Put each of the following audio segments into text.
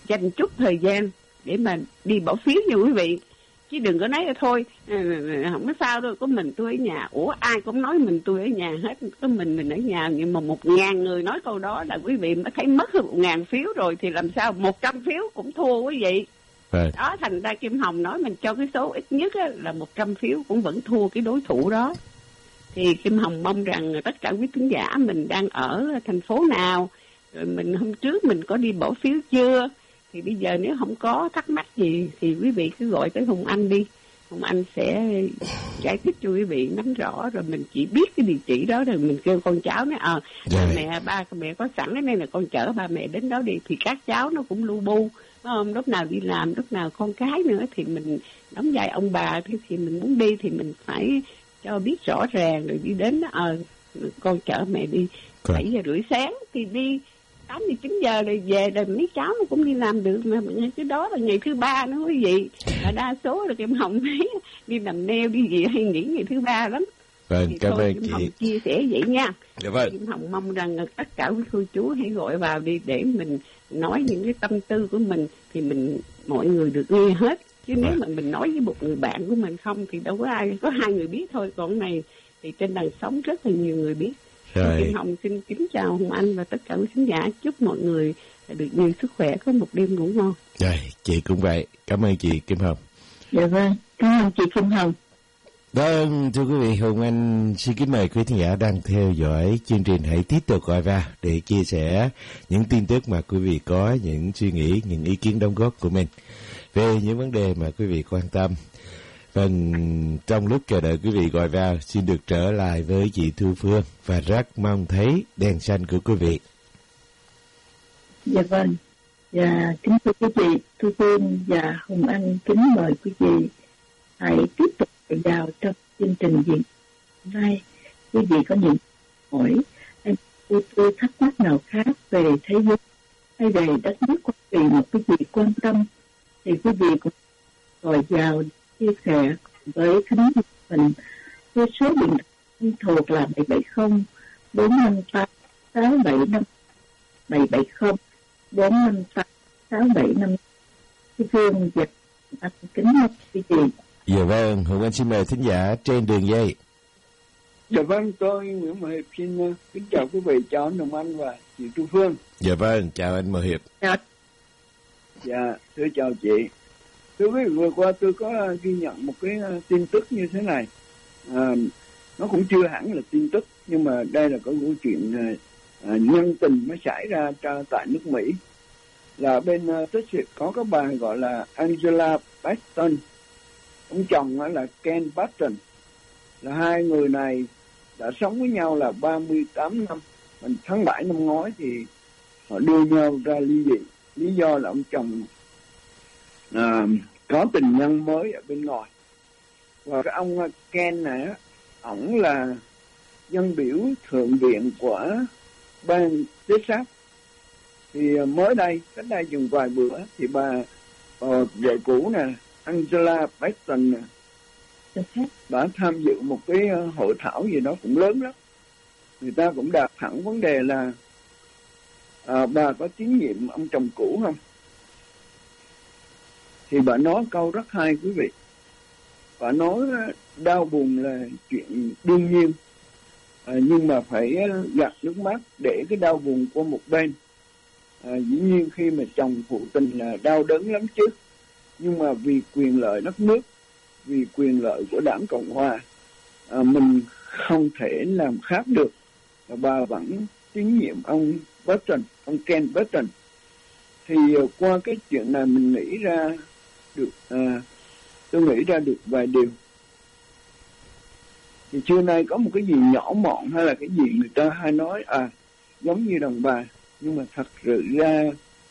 dành chút thời gian để mà đi bỏ phiếu nha quý vị. Chứ đừng có nói là thôi không có sao đâu, có mình tôi ở nhà. Ủa ai cũng nói mình tôi ở nhà hết, có mình ở nhà. Nhưng mà 1.000 người nói câu đó là quý vị mới thấy mất hơn 1.000 phiếu rồi, thì làm sao 100 phiếu cũng thua quý vị. Đó, thành ra Kim Hồng nói mình cho cái số ít nhất là 100 phiếu cũng vẫn thua cái đối thủ đó. Thì Kim Hồng mong rằng tất cả quý khán giả mình đang ở thành phố nào, rồi mình hôm trước mình có đi bỏ phiếu chưa, thì bây giờ nếu không có thắc mắc gì thì quý vị cứ gọi tới Hùng Anh đi. Hùng Anh sẽ giải thích cho quý vị nắm rõ, rồi mình chỉ biết cái địa chỉ đó rồi mình kêu con cháu nói ba mẹ có sẵn cái này là con chở ba mẹ đến đó đi, thì các cháu nó cũng lu bu. Lúc nào đi làm, lúc nào con cái nữa, thì mình đóng vai ông bà, thì mình muốn đi thì mình phải cho biết rõ ràng rồi đi đến con chở mẹ đi 7:30 sáng thì đi 8-9 giờ rồi về, rồi mấy cháu nó cũng đi làm được mà. Cái đó là ngày thứ ba nữa quý vị, là đa số là Kim Hồng thấy đi làm nail đi gì hay nghỉ ngày thứ ba lắm. Vâng, cảm ơn Kim Hồng chia sẻ vậy nha. Dạ vâng. Kim Hồng mong rằng tất cả quý cô chú hãy gọi vào đi để mình nói những cái tâm tư của mình, thì mọi người được nghe hết. Chứ nếu mà mình nói với một người bạn của mình không thì đâu có ai, có 2 người biết thôi, còn này thì trên đàn sóng rất là nhiều người biết. Kim Hồng xin kính chào Hùng Anh và tất cả quý khán giả, chúc mọi người được nhiều sức khỏe, có một đêm ngủ ngon. Rồi, chị cũng vậy, cảm ơn chị Kim Hồng. Dạ vâng, cảm ơn chị Kim Hồng. Vâng, thưa quý vị, Hùng Anh xin kính mời quý khán giả đang theo dõi chương trình hãy tiếp tục gọi vào để chia sẻ những tin tức mà quý vị có những suy nghĩ, những ý kiến đóng góp của mình về những vấn đề mà quý vị quan tâm. Vâng, trong lúc chờ đợi quý vị gọi vào, xin được trở lại với chị Thu Phương và rất mong thấy đèn xanh của quý vị. Dạ vâng, và kính thưa quý vị, Thu Phương và Hùng Anh kính mời quý vị hãy tiếp tục vào trong chương trình diễn nay. Quý vị có những hỏi hay tôi thắc mắc nào khác về thế giới hay về đất nước của quý vị mà quý vị quan tâm, thì quý vị cũng gọi vào chia sẻ với khán giả mình. Với số điện thoại thuộc là 770 458 675 770 458 675. Quý Phương và anh kính mời quý vị. Dạ vâng, Hùng Anh xin mời thính giả trên đường dây. Dạ vâng, tôi Nguyễn Mậu Hiệp xin kính chào quý vị, chào anh Hùng Anh và chị Thu Phương. Dạ vâng, chào anh Mậu Hiệp. Dạ, thưa chào chị. Thưa quý vị, vừa qua tôi có ghi nhận một cái tin tức như thế này. Nó cũng chưa hẳn là tin tức, nhưng mà đây là có câu chuyện nhân tình nó xảy ra tại nước Mỹ. Là bên Texas có cái bà gọi là Angela Baston, ông chồng là Ken Baston. Là hai người này đã sống với nhau là 38 năm. Tháng 7 năm ngoái thì họ đưa nhau ra ly dị. Lý do là ông chồng có tình nhân mới ở bên ngoài. Và cái ông Ken này á, ổng là dân biểu thượng viện của bang Texas. Thì mới đây, cách đây chừng vài bữa, thì bà vợ cũ nè, Angela Baston nè, đã tham dự một cái hội thảo gì đó cũng lớn lắm. Người ta cũng đặt thẳng vấn đề là bà có tín nhiệm ông chồng cũ không? Thì bà nói câu rất hay quý vị. Bà nói đau buồn là chuyện đương nhiên, nhưng mà phải gạt nước mắt để cái đau buồn qua một bên. Dĩ nhiên khi mà chồng phụ tình là đau đớn lắm chứ, nhưng mà vì quyền lợi đất nước, vì quyền lợi của đảng Cộng Hòa, mình không thể làm khác được. Và bà vẫn tín nhiệm ông Baston, ông Ken Baston. Thì qua cái chuyện này mình nghĩ ra được, tôi nghĩ ra được vài điều. Thì trưa nay có một cái gì nhỏ mọn hay là cái gì người ta hay nói giống như đàn bà, nhưng mà thật sự ra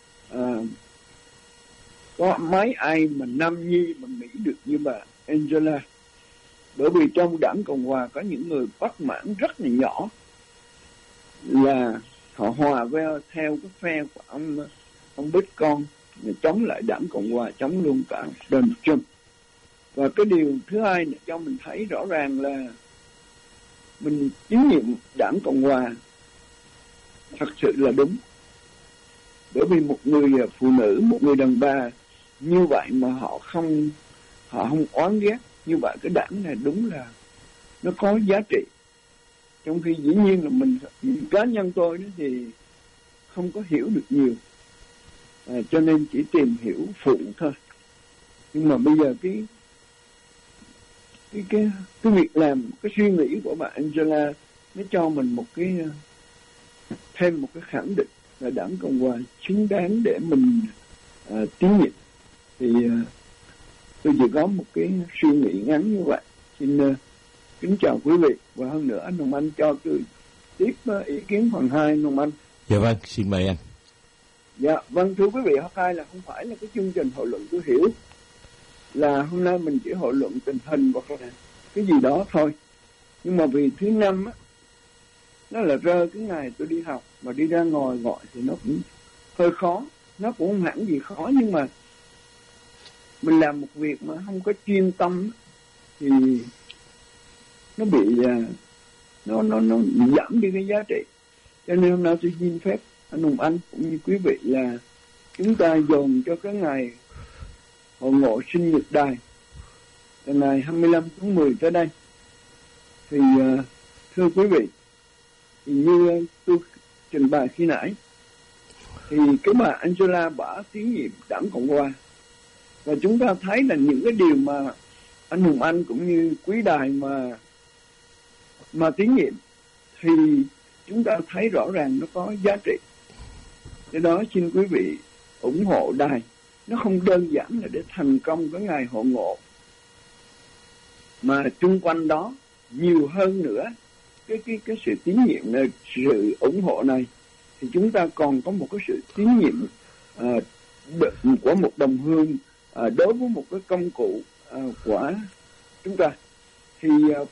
có mấy ai mà nam nhi mà nghĩ được như bà Angela. Bởi vì trong đảng Cộng Hòa có những người bất mãn rất là nhỏ, là họ hòa theo cái phe của ông Bitcoin, chống lại đảng Cộng Hòa, chống luôn cả Donald Trump. Và cái điều thứ hai là cho mình thấy rõ ràng là mình tín nhiệm đảng Cộng Hòa thật sự là đúng. Bởi vì một người phụ nữ, một người đàn bà như vậy mà họ không oán ghét, như vậy cái đảng này đúng là nó có giá trị. Trong khi dĩ nhiên là mình cá nhân tôi đó thì không có hiểu được nhiều, cho nên chỉ tìm hiểu phụ thôi. Nhưng mà bây giờ cái việc làm, cái suy nghĩ của bà Angela nó cho mình một cái thêm một cái khẳng định là đảng Cộng hòa xứng đáng để mình tín nhiệm. Thì tôi chỉ có một cái suy nghĩ ngắn như vậy. Xin kính chào quý vị, và hơn nữa anh Hồng Anh cho tôi tiếp ý kiến phần 2 anh Hồng Anh. Dạ vâng, xin mời anh. Dạ vâng, thưa quý vị, hôm nay là không phải là cái chương trình hội luận, tôi hiểu là hôm nay mình chỉ hội luận tình hình hoặc là cái gì đó thôi. Nhưng mà vì thứ năm á, nó là rơi cái ngày tôi đi học mà đi ra ngoài gọi thì nó cũng hơi khó. Nó cũng không hẳn gì khó, nhưng mà mình làm một việc mà không có chuyên tâm thì nó bị nó giảm đi cái giá trị. Cho nên hôm nay tôi xin phép anh Hùng Anh cũng như quý vị là chúng ta dồn cho cái ngày hội ngộ sinh nhật Đài là ngày 25 tháng 10 tới đây. Thì thưa quý vị, thì như tôi trình bày khi nãy, thì cái bà Angela bả tín nhiệm đảng Cộng hòa, và chúng ta thấy là những cái điều mà anh Hùng Anh cũng như quý đài mà tín nhiệm thì chúng ta thấy rõ ràng nó có giá trị. Cái đó xin quý vị ủng hộ đài. Nó không đơn giản là để thành công cái ngày hội ngộ, mà chung quanh đó nhiều hơn nữa cái sự tín nhiệm này, sự ủng hộ này, thì chúng ta còn có một cái sự tín nhiệm của một đồng hương đối với một cái công cụ của chúng ta. Thì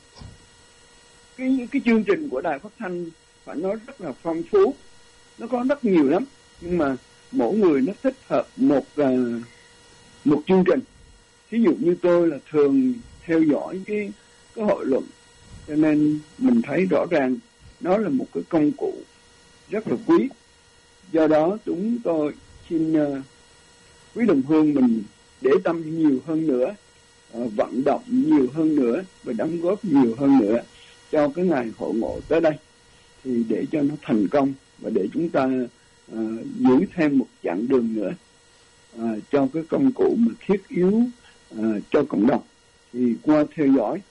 cái chương trình của đài phát thanh phải nói rất là phong phú, nó có rất nhiều lắm, nhưng mà mỗi người nó thích hợp một chương trình. Ví dụ như tôi là thường theo dõi cái hội luận, cho nên mình thấy rõ ràng nó là một cái công cụ rất là quý. Do đó chúng tôi xin quý đồng hương mình để tâm nhiều hơn nữa, vận động nhiều hơn nữa và đóng góp nhiều hơn nữa cho cái ngày hội ngộ tới đây, thì để cho nó thành công và để chúng ta giữ thêm một chặng đường nữa cho cái công cụ mà thiết yếu cho cộng đồng. Thì qua theo dõi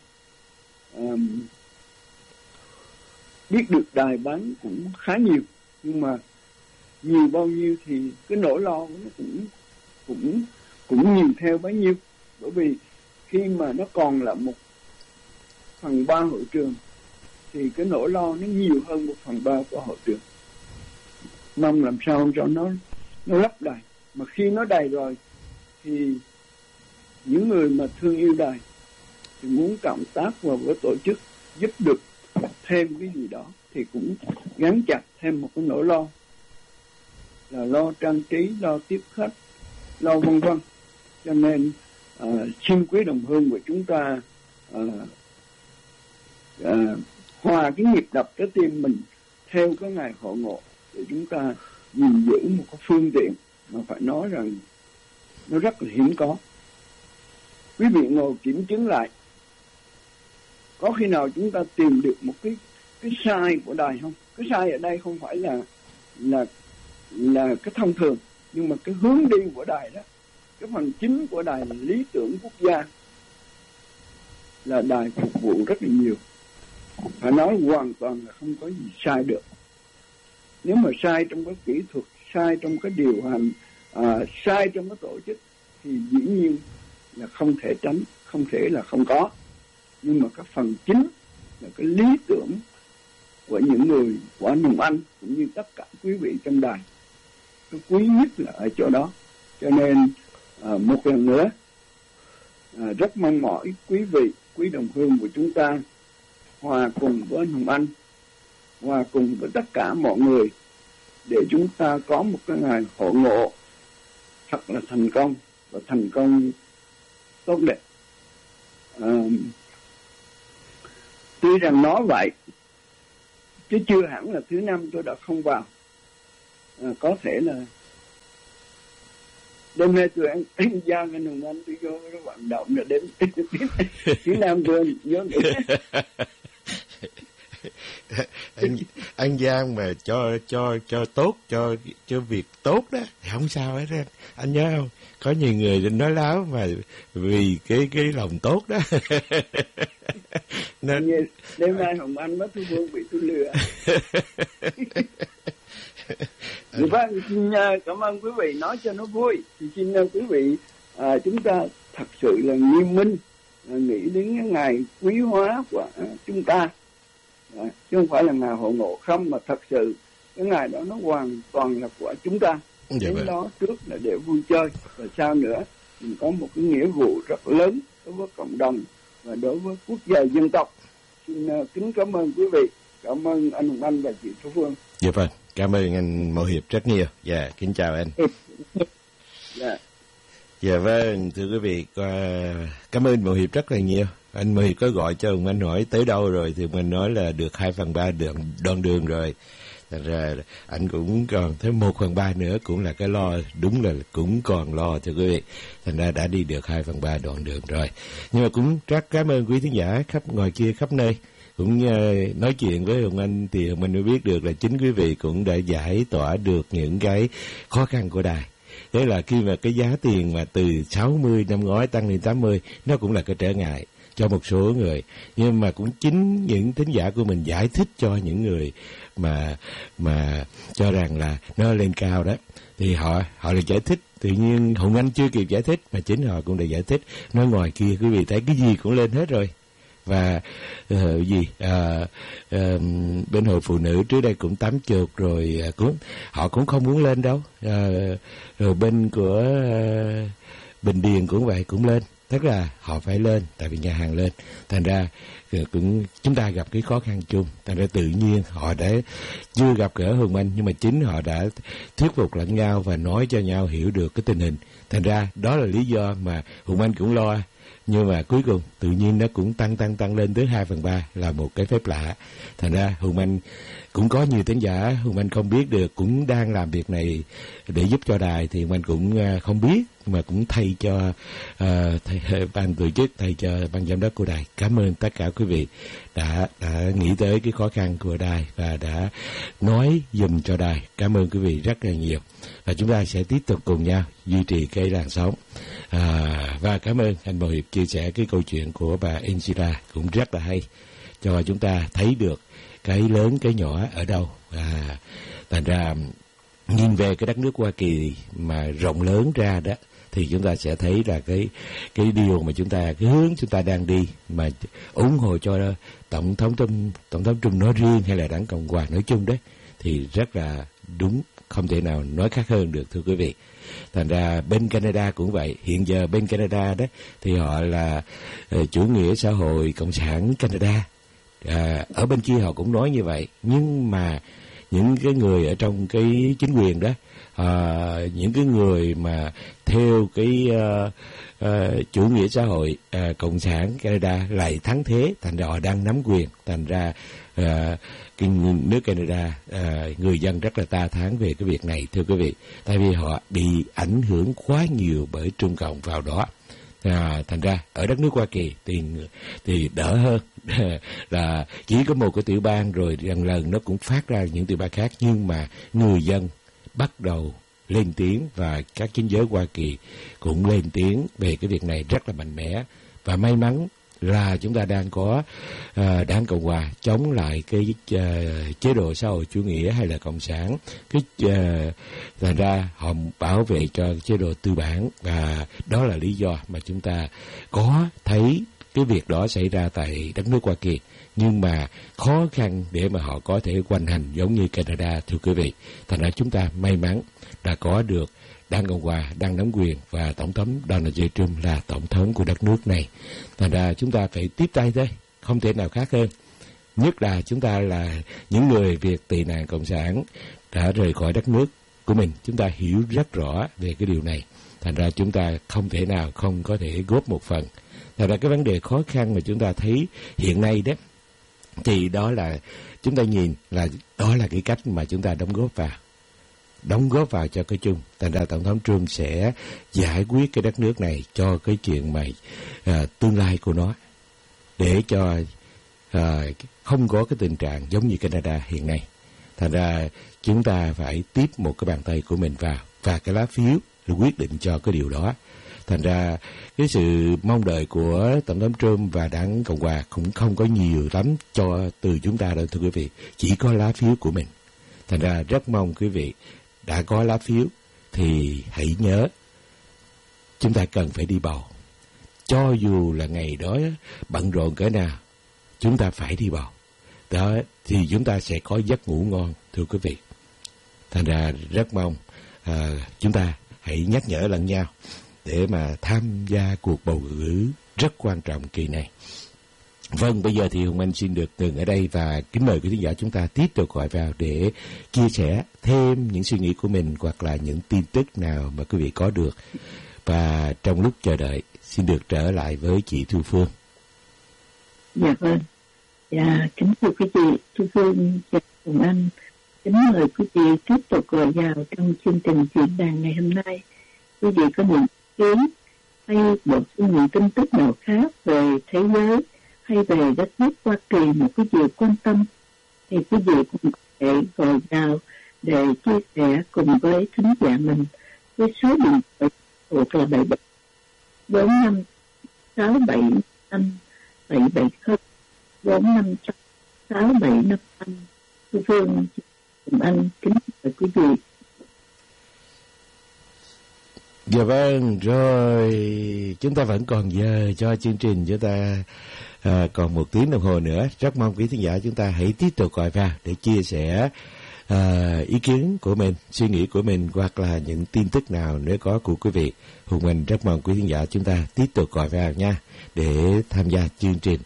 biết được đài bán cũng khá nhiều, nhưng mà nhiều bao nhiêu thì cái nỗi lo nó cũng nhiều theo bấy nhiêu. Bởi vì khi mà nó còn là 1/3 hội trường thì cái nỗi lo nó nhiều hơn 1/3 của hội trường. Mong làm sao cho nó lấp đầy, mà khi nó đầy rồi thì những người mà thương yêu đài thì muốn cộng tác vào với tổ chức giúp được thêm cái gì đó thì cũng gắn chặt thêm một cái nỗi lo, là lo trang trí, lo tiếp khách, lo vân vân. Cho nên xin quý đồng hương của chúng ta hòa cái nhịp đập trái tim mình theo cái ngày hội ngộ, để chúng ta gìn giữ một cái phương tiện mà phải nói rằng nó rất là hiếm có. Quý vị ngồi kiểm chứng lại, có khi nào chúng ta tìm được một cái sai của đài không? Cái sai ở đây không phải là cái thông thường, nhưng mà cái hướng đi của đài đó, cái phần chính của đài là lý tưởng quốc gia, là đài phục vụ rất là nhiều. Phải nói hoàn toàn là không có gì sai được. Nếu mà sai trong cái kỹ thuật, sai trong cái điều hành, sai trong cái tổ chức thì dĩ nhiên là không thể tránh, không thể là không có. Nhưng mà cái phần chính là cái lý tưởng của những người, của anh Hùng Anh cũng như tất cả quý vị trong đài, cái quý nhất là ở chỗ đó. Cho nên một lần nữa rất mong mỏi quý vị, quý đồng hương của chúng ta hòa cùng với anh Hùng Anh, hòa cùng với tất cả mọi người để chúng ta có một cái ngày hội ngộ thật là thành công, và thành công tốt đẹp. Tuy rằng nói vậy chứ chưa hẳn là thứ năm tôi đã không vào. Có thể là đêm nay tụi anh Giang, anh Hùng Anh đi vô cái vận động rồi đến tiếng Nam Vườn nhớ nữa. Anh Giang mà cho tốt, cho việc tốt đó thì không sao hết anh. Anh nhớ không? Có nhiều người nói láo mà vì cái lòng tốt đó. Nên đêm nay Hồng Anh mất Thu Phương bị tôi lừa. Vâng, xin cảm ơn quý vị nói cho nó vui. Thì xin quý vị chúng ta thật sự là nghiêm minh, nghĩ đến cái ngày quý hóa của chúng ta, chứ không phải là ngày hội ngộ không, mà thật sự cái ngày đó nó hoàn toàn là của chúng ta. Đến đó trước là để vui chơi, và sau nữa mình có một cái nghĩa vụ rất lớn đối với cộng đồng và đối với quốc gia dân tộc. Xin kính cảm ơn quý vị, cảm ơn anh Hùng Anh và chị Thu Phương. Dạ vâng, cảm ơn anh Mậu Hiệp rất nhiều. Dạ, kính chào anh. Dạ vâng, thưa quý vị, cảm ơn Mậu Hiệp rất là nhiều. Anh Mậu Hiệp có gọi cho Hùng Anh hỏi tới đâu rồi thì mình nói là được 2/3 đoạn đường rồi. Thành ra anh cũng còn tới 1/3 nữa, cũng là cái lo, đúng là cũng còn lo thưa quý vị. Thành ra đã đi được 2/3 đoạn đường rồi. Nhưng mà cũng rất cảm ơn quý thính giả khắp ngoài kia khắp nơi. Cũng nói chuyện với Hùng Anh thì Hùng Anh mới biết được là chính quý vị cũng đã giải tỏa được những cái khó khăn của đài. Thế là khi mà cái giá tiền mà từ 60 năm ngoái tăng lên 80, nó cũng là cái trở ngại cho một số người. Nhưng mà cũng chính những thính giả của mình giải thích cho những người mà cho rằng là nó lên cao đó, thì họ lại giải thích. Tự nhiên Hùng Anh chưa kịp giải thích mà chính họ cũng đã giải thích. Nói ngoài kia quý vị thấy cái gì cũng lên hết rồi. Và bên hội phụ nữ trước đây cũng 80 rồi, họ cũng không muốn lên đâu. Rồi bên của Bình Điền cũng vậy, cũng lên. Tức là họ phải lên, tại vì nhà hàng lên. Thành ra cũng chúng ta gặp cái khó khăn chung. Thành ra tự nhiên họ đã chưa gặp gỡ Hùng Anh, nhưng mà chính họ đã thuyết phục lẫn nhau và nói cho nhau hiểu được cái tình hình. Thành ra đó là lý do mà Hùng Anh cũng lo. Nhưng mà cuối cùng tự nhiên nó cũng tăng lên tới 2/3 là một cái phép lạ. Thành ra Hùng Anh cũng có nhiều thính giả Hùng Anh không biết được, cũng đang làm việc này để giúp cho đài, thì Hùng Anh cũng không biết, mà cũng thay cho ban tổ chức, thay cho ban giám đốc của đài. Cảm ơn tất cả quý vị đã nghĩ tới cái khó khăn của đài và đã nói giùm cho đài. Cảm ơn quý vị rất là nhiều. Và chúng ta sẽ tiếp tục cùng nhau duy trì cái làn sóng. Và cảm ơn anh Mậu Hiệp chia sẻ cái câu chuyện của bà Angela cũng rất là hay, cho chúng ta thấy được cái lớn cái nhỏ ở đâu. Thành ra nhìn về cái đất nước Hoa Kỳ mà rộng lớn ra đó, thì chúng ta sẽ thấy là cái điều mà cái hướng chúng ta đang đi mà ủng hộ cho tổng thống Trump nói riêng hay là đảng Cộng hòa nói chung đấy, thì rất là đúng, không thể nào nói khác hơn được thưa quý vị. Thành ra bên Canada cũng vậy. Hiện giờ bên Canada đó thì họ là chủ nghĩa xã hội cộng sản Canada. Ở bên kia họ cũng nói như vậy. Nhưng mà những cái người ở trong cái chính quyền đó, những cái người mà theo cái chủ nghĩa xã hội cộng sản Canada lại thắng thế, thành ra họ đang nắm quyền. Thành ra cái nước Canada người dân rất là ta thán về cái việc này thưa quý vị, tại vì họ bị ảnh hưởng quá nhiều bởi Trung Cộng vào đó. Thành ra ở đất nước Hoa Kỳ thì đỡ hơn là chỉ có một cái tiểu bang, rồi lần nó cũng phát ra những tiểu bang khác, nhưng mà người dân bắt đầu lên tiếng và các chính giới Hoa Kỳ cũng lên tiếng về cái việc này rất là mạnh mẽ. Và may mắn là chúng ta đang có đảng Cộng hòa chống lại cái chế độ xã hội chủ nghĩa hay là cộng sản, thành ra họ bảo vệ cho chế độ tư bản, và đó là lý do mà chúng ta có thấy cái việc đó xảy ra tại đất nước Hoa Kỳ. Nhưng mà khó khăn để mà họ có thể hoành hành giống như Canada thưa quý vị. Thành ra chúng ta may mắn đã có được đảng Cộng hòa đang nắm quyền và tổng thống Donald J. Trump là tổng thống của đất nước này. Thành ra chúng ta phải tiếp tay thôi, không thể nào khác hơn. Nhất là chúng ta là những người Việt tị nạn cộng sản đã rời khỏi đất nước của mình, chúng ta hiểu rất rõ về cái điều này. Thành ra chúng ta không thể nào không có thể góp một phần. Thành ra cái vấn đề khó khăn mà chúng ta thấy hiện nay đó, thì đó là chúng ta nhìn là đó là cái cách mà chúng ta đóng góp vào. đóng góp vào cho cái chung. Thành ra Tổng thống Trump sẽ giải quyết cái đất nước này cho cái chuyện mà tương lai của nó, để cho không có cái tình trạng giống như Canada hiện nay. Thành ra chúng ta phải tiếp một cái bàn tay của mình vào, và cái lá phiếu là quyết định cho cái điều đó. Thành ra cái sự mong đợi của Tổng thống Trump và đảng Cộng hòa cũng không có nhiều lắm cho từ chúng ta đâu thưa quý vị, chỉ có lá phiếu của mình. Thành ra rất mong quý vị đã có lá phiếu thì hãy nhớ chúng ta cần phải đi bầu. Cho dù là ngày đó bận rộn cỡ nào, chúng ta phải đi bầu. Đó thì chúng ta sẽ có giấc ngủ ngon thưa quý vị. Thành ra rất mong chúng ta hãy nhắc nhở lẫn nhau để mà tham gia cuộc bầu cử rất quan trọng kỳ này. Vâng, bây giờ thì Hùng Anh xin được ngừng ở đây và kính mời quý khán giả chúng ta tiếp tục gọi vào để chia sẻ thêm những suy nghĩ của mình hoặc là những tin tức nào mà quý vị có được. Và trong lúc chờ đợi, xin được trở lại với chị Thu Phương. Dạ vâng. Dạ, kính thưa quý vị, Thu Phương và Hùng Anh kính mời quý vị tiếp tục gọi vào trong chương trình diễn đàn ngày hôm nay. Quý vị có những ý kiến hay bổ sung những tin tức nào khác về thế giới hay về đất nước Hoa Kỳ mà quý vị quan tâm, thì quý vị cũng có thể gọi vào để chia sẻ cùng với thính giả mình với số điện thoại thuộc là 77 45 675 770 45 6755. Thu Phương cùng anh kính mời quý vị. Dạ vâng, rồi chúng ta vẫn còn giờ cho chương trình, chúng ta còn 1 tiếng đồng hồ nữa. Rất mong quý thính giả chúng ta hãy tiếp tục gọi vào để chia sẻ ý kiến của mình, suy nghĩ của mình hoặc là những tin tức nào nếu có của quý vị. Hùng Anh rất mong quý thính giả chúng ta tiếp tục gọi vào nha để tham gia chương trình.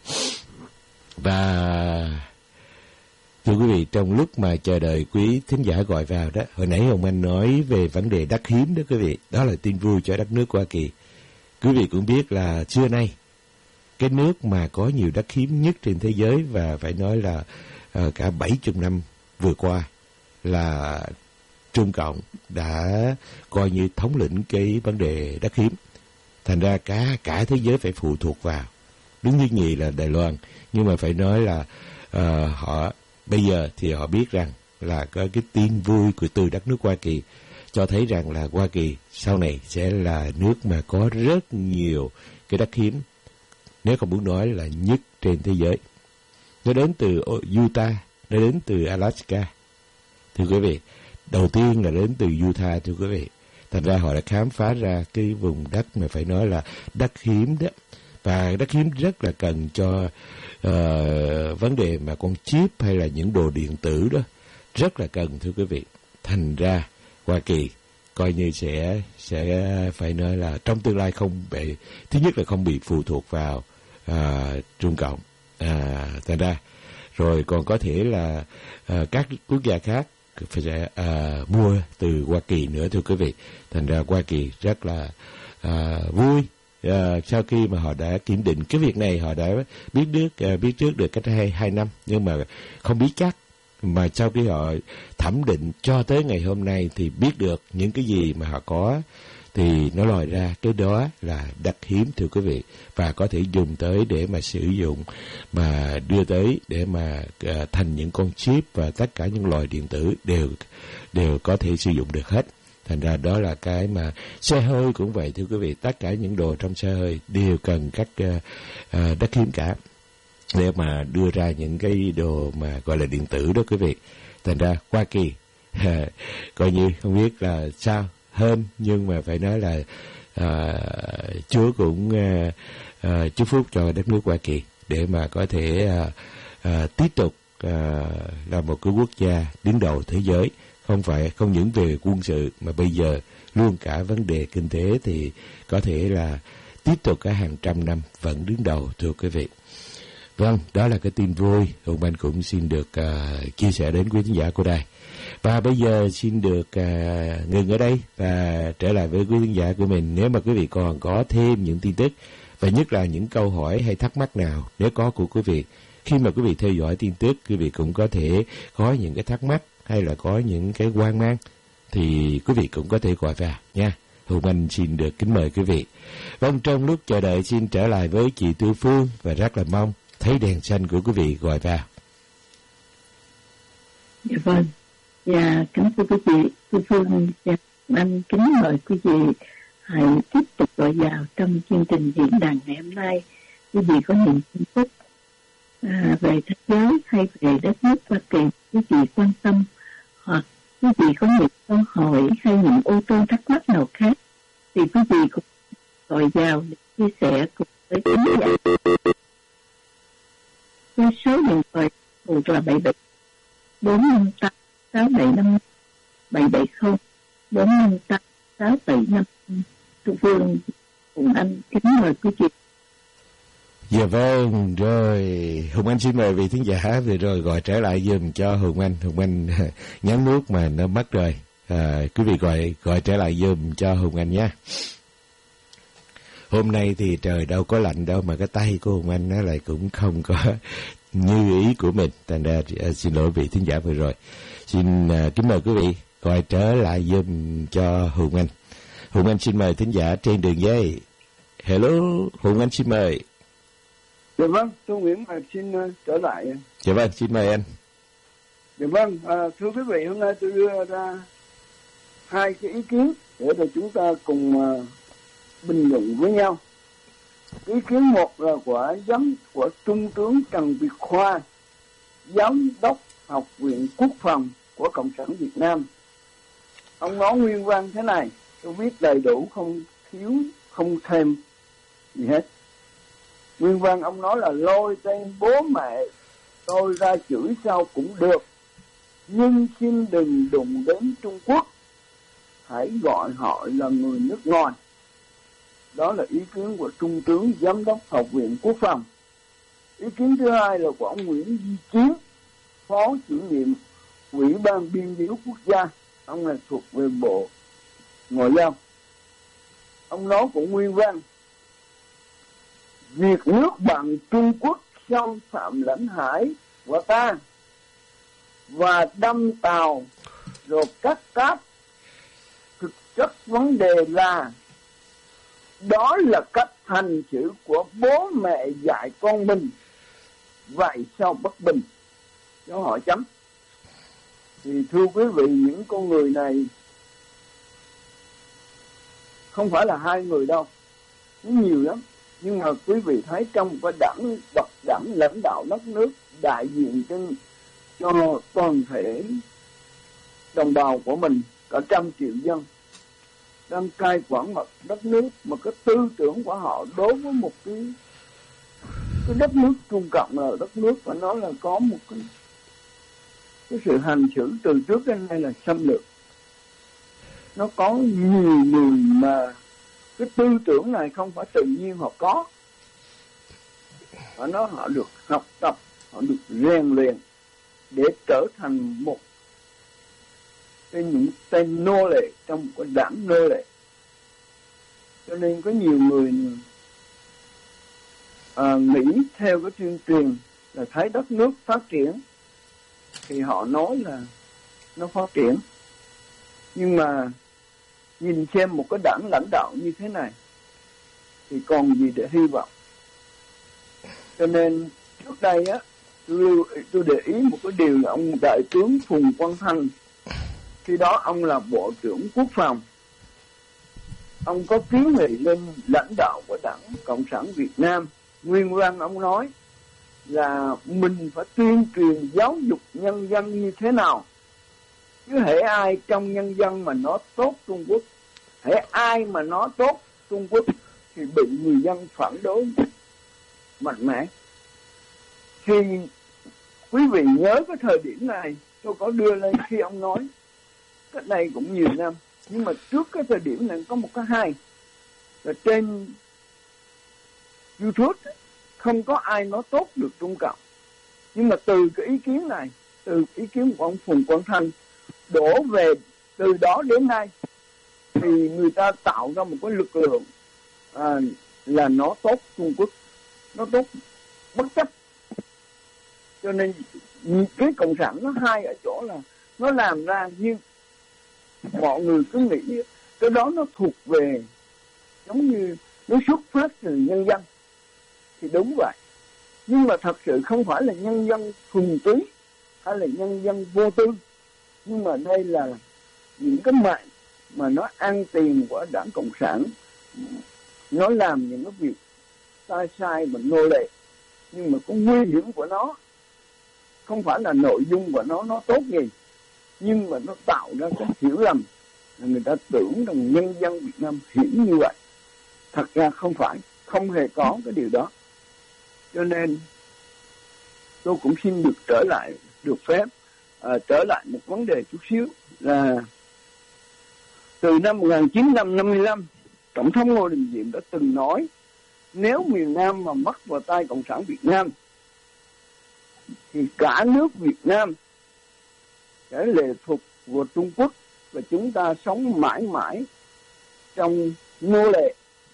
Và thưa quý vị, trong lúc mà chờ đợi quý thính giả gọi vào đó, hồi nãy Hồng Anh nói về vấn đề đất hiếm đó quý vị, đó là tin vui cho đất nước Hoa Kỳ. Quý vị cũng biết là xưa nay cái nước mà có nhiều đất hiếm nhất trên thế giới, và phải nói là cả 70 năm vừa qua là Trung Cộng đã coi như thống lĩnh cái vấn đề đất hiếm. Thành ra cả thế giới phải phụ thuộc vào. Đứng thứ nhì là Đài Loan, nhưng mà phải nói là họ bây giờ thì họ biết rằng là có cái tin vui của từ đất nước Hoa Kỳ, cho thấy rằng là Hoa Kỳ sau này sẽ là nước mà có rất nhiều cái đất hiếm, nếu không muốn nói là nhất trên thế giới. Nó đến từ Utah, nó đến từ Alaska. Thưa quý vị, đầu tiên là đến từ Utah thưa quý vị. Thành ra họ đã khám phá ra cái vùng đất mà phải nói là đất hiếm đó. Và đất hiếm rất là cần cho vấn đề mà con chip hay là những đồ điện tử đó. Rất là cần thưa quý vị. Thành ra Hoa Kỳ coi như sẽ phải nói là trong tương lai không bị, thứ nhất là không bị phụ thuộc vào Trung Cộng. Thành ra rồi còn có thể là các quốc gia khác phải mua từ Hoa Kỳ nữa thưa quý vị. Thành ra Hoa Kỳ rất là vui sau khi mà họ đã kiểm định cái việc này. Họ đã biết trước được cách 2 năm, nhưng mà không biết chắc. Mà sau khi họ thẩm định cho tới ngày hôm nay thì biết được những cái gì mà họ có, thì nó lòi ra cái đó là đất hiếm thưa quý vị, và có thể dùng tới để mà sử dụng, mà đưa tới để mà thành những con chip, và tất cả những loại điện tử đều có thể sử dụng được hết. Thành ra đó là cái mà xe hơi cũng vậy thưa quý vị, tất cả những đồ trong xe hơi đều cần các đất hiếm cả, để mà đưa ra những cái đồ mà gọi là điện tử đó quý vị. Thành ra Hoa Kỳ coi như không biết là sao hơn, nhưng mà phải nói là Chúa cũng chúc phúc cho đất nước Hoa Kỳ để mà có thể tiếp tục là một cái quốc gia đứng đầu thế giới, không những về quân sự mà bây giờ luôn cả vấn đề kinh tế thì có thể là tiếp tục cả hàng trăm năm vẫn đứng đầu thưa quý vị. Vâng, đó là cái tin vui Hùng Anh cũng xin được chia sẻ đến quý khán giả của đài. Và bây giờ xin được ngừng ở đây và trở lại với quý khán giả của mình. Nếu mà quý vị còn có thêm những tin tức và nhất là những câu hỏi hay thắc mắc nào nếu có của quý vị, khi mà quý vị theo dõi tin tức, quý vị cũng có thể có những cái thắc mắc hay là có những cái hoang mang thì quý vị cũng có thể gọi vào nha. Hùng Anh xin được kính mời quý vị. Vâng, trong lúc chờ đợi xin trở lại với chị Tư Phương và rất là mong thấy đèn xanh của quý vị gọi vào. Dạ vâng. Dạ kính thưa quý vị, Tư Phương và anh kính mời quý vị hãy tiếp tục gọi vào trong chương trình diễn đàn ngày hôm nay. Quý vị có những tin tức về thế giới hay về đất nước Hoa Kỳ quý vị quan tâm, hoặc quý vị có những câu hỏi hay những ô tô thắc mắc nào khác thì quý vị cũng gọi vào để chia sẻ cùng với khán giả. Với số điện thoại thuộc là 77 458 675 770 458 675. Tôi Phương cùng anh kính mời quý vị. Dạ vâng, rồi Hùng Anh xin mời vị thính giả vừa rồi gọi trở lại giùm cho Hùng Anh. Hùng Anh nhấn nút mà nó mất rồi. Quý vị gọi trở lại giùm cho Hùng Anh nhé. Hôm nay thì trời đâu có lạnh đâu mà cái tay của Hùng Anh nó lại cũng không có như ý của mình. Thành ra xin lỗi vị thính giả vừa rồi. Xin kính mời quý vị gọi trở lại giùm cho Hùng Anh. Hùng Anh xin mời thính giả trên đường dây. Hello, Hùng Anh xin mời. Dạ vâng, tôi Nguyễn Mạc xin trở lại. Dạ vâng, xin mời anh. Dạ vâng, thưa quý vị, hôm nay tôi đưa ra hai cái ý kiến để rồi chúng ta cùng bình luận với nhau. Ý kiến một là của Trung tướng Trần Việt Khoa, Giám đốc Học viện Quốc phòng của Cộng sản Việt Nam. Ông nói nguyên văn thế này, tôi viết đầy đủ, không thiếu, không thêm gì hết. Nguyên văn ông nói là lôi tên bố mẹ tôi ra chửi sao cũng được, nhưng xin đừng đụng đến Trung Quốc, hãy gọi họ là người nước ngoài. Đó là ý kiến của Trung tướng Giám đốc Học viện Quốc phòng. Ý kiến thứ hai là của ông Nguyễn Duy Chiến, Phó chủ nhiệm Ủy ban Biên giới Quốc gia. Ông là thuộc về Bộ Ngoại giao. Ông nói cũng nguyên văn: việc nước bạn Trung Quốc xâm phạm lãnh hải của ta và đâm tàu rồi cắt cáp, thực chất vấn đề là đó là cách hành xử của bố mẹ dạy con mình, vậy sao bất bình? Dấu hỏi chấm. Thì thưa quý vị, những con người này không phải là hai người đâu, nhiều lắm. Nhưng mà quý vị thấy trong cái đảng lãnh đạo đất nước, đại diện cho toàn thể đồng bào của mình, cả 100 triệu dân, đang cai quản một đất nước mà cái tư tưởng của họ đối với một cái đất nước Trung Cộng là đất nước phải nói là có một cái sự hành xử từ trước đến nay là xâm lược. Nó có nhiều người mà cái tư tưởng này không phải tự nhiên họ có, và họ được học tập, họ được rèn luyện để trở thành một những tên nô lệ trong một cái đảng nô lệ. Cho nên có nhiều người nghĩ theo cái tuyên truyền là thấy đất nước phát triển thì họ nói là nó phát triển. Nhưng mà nhìn xem một cái đảng lãnh đạo như thế này thì còn gì để hy vọng. Cho nên trước đây á, tôi để ý một cái điều là ông Đại tướng Phùng Quang Thanh, khi đó ông là Bộ trưởng Quốc phòng, ông có kiến nghị lên lãnh đạo của Đảng Cộng sản Việt Nam. Nguyên văn ông nói là mình phải tuyên truyền giáo dục nhân dân như thế nào, chứ hễ ai trong nhân dân mà nói tốt Trung Quốc, hễ ai mà nói tốt Trung Quốc thì bị người dân phản đối mạnh mẽ. Thì quý vị nhớ cái thời điểm này tôi có đưa lên khi ông nói, cách đây cũng nhiều năm, nhưng mà trước cái thời điểm này có một cái hay là trên YouTube không có ai nói tốt được Trung Cộng. Nhưng mà từ cái ý kiến này, từ ý kiến của ông Phùng Quang Thanh đổ về từ đó đến nay thì người ta tạo ra một cái lực lượng là nó tốt Trung Quốc, nó tốt bất chấp. Cho nên cái cộng sản nó hay ở chỗ là nó làm ra như mọi người cứ nghĩ cái đó nó thuộc về, giống như nó xuất phát từ nhân dân, thì đúng vậy. Nhưng mà thật sự không phải là nhân dân thuần túy hay là nhân dân vô tư, nhưng mà đây là những cái mạng mà nó ăn tiền của Đảng Cộng sản, nó làm những cái việc sai mà nô lệ. Nhưng mà cái nguy hiểm của nó không phải là nội dung của nó tốt gì, nhưng mà nó tạo ra cái hiểu lầm, người ta tưởng rằng nhân dân Việt Nam hiểu như vậy. Thật ra không phải, không hề có cái điều đó. Cho nên tôi cũng xin được phép trở lại một vấn đề chút xíu, là từ năm 1955, Tổng thống Ngô Đình Diệm đã từng nói nếu miền Nam mà mất vào tay Cộng sản Việt Nam thì cả nước Việt Nam sẽ lệ thuộc vào Trung Quốc và chúng ta sống mãi mãi trong nô lệ.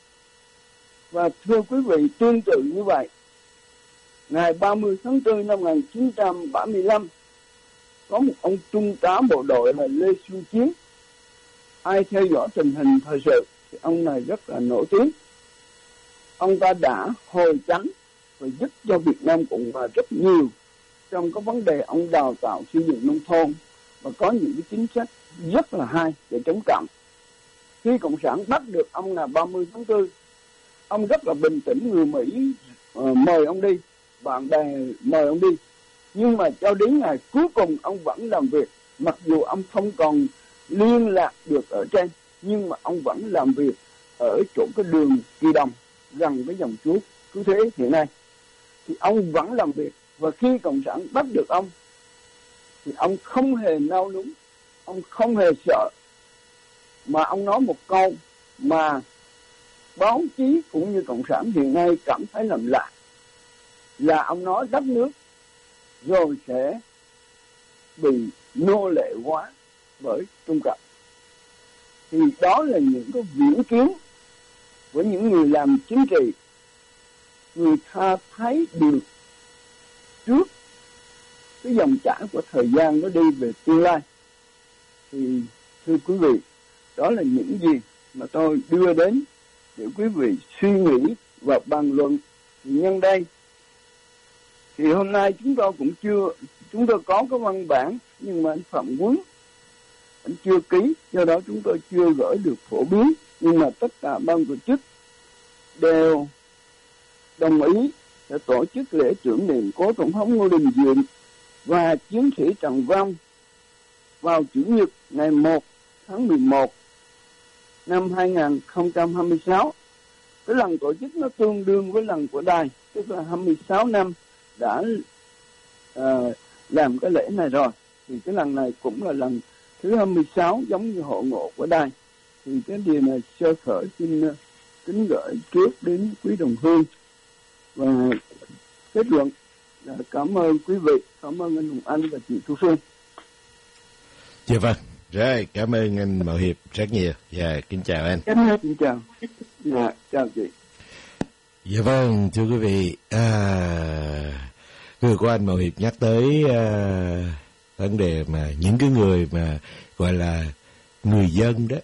Và thưa quý vị, tương tự như vậy, ngày 30 tháng 4 năm 1975, có một ông trung tá bộ đội là Lê Xuân Chiến. Ai theo dõi tình hình thời sự thì ông này rất là nổi tiếng. Ông ta đã hồi chánh và giúp cho Việt Nam Cộng Hòa rất nhiều trong cái vấn đề ông đào tạo xây dựng nông thôn, và có những cái chính sách rất là hay để chống cộng. Khi Cộng sản bắt được ông là 30 tháng 4, ông rất là bình tĩnh, người Mỹ mời ông đi, bạn bè mời ông đi. Nhưng mà cho đến ngày cuối cùng ông vẫn làm việc, mặc dù ông không còn liên lạc được ở trên, nhưng mà ông vẫn làm việc ở chỗ cái đường Kỳ Đồng gần với dòng Chúa Cứu Thế hiện nay. Thì ông vẫn làm việc, và khi Cộng sản bắt được ông thì ông không hề nao núng, ông không hề sợ, mà ông nói một câu mà báo chí cũng như Cộng sản hiện nay cảm thấy làm lạ, là ông nói đất nước rồi sẽ bị nô lệ hóa bởi Trung Cộng. Thì đó là những cái viễn kiến của những người làm chính trị. Người ta thấy được trước cái dòng chảy của thời gian nó đi về tương lai. Thì thưa quý vị, đó là những gì mà tôi đưa đến để quý vị suy nghĩ và bàn luận. Thì nhân đây thì hôm nay chúng tôi có cái văn bản, nhưng mà anh Phạm Quấn anh chưa ký, do đó chúng tôi chưa gửi được phổ biến. Nhưng mà tất cả ban tổ chức đều đồng ý sẽ tổ chức lễ tưởng niệm cố Tổng thống Ngô Đình Diệm và chiến sĩ Trần Văn vào Chủ nhật ngày 1 tháng 11 năm 2026. Cái lần tổ chức nó tương đương với lần của đài, tức là 26 năm đã làm cái lễ này rồi. Thì cái lần này cũng là lần thứ 26 giống như hội ngộ của đài. Thì cái điều này sơ khởi xin kính gửi trước đến quý đồng hương, và kết luận là cảm ơn quý vị, cảm ơn anh Hùng Anh và chị Thu Phương. Dạ vâng, rồi cảm ơn anh Mậu Hiệp rất nhiều. Dạ kính chào anh. Xin chào. Dạ chào chị. Dạ vâng, thưa quý vị, vừa của anh Mậu Hiệp nhắc tới vấn đề mà những cái người mà gọi là người dân đó,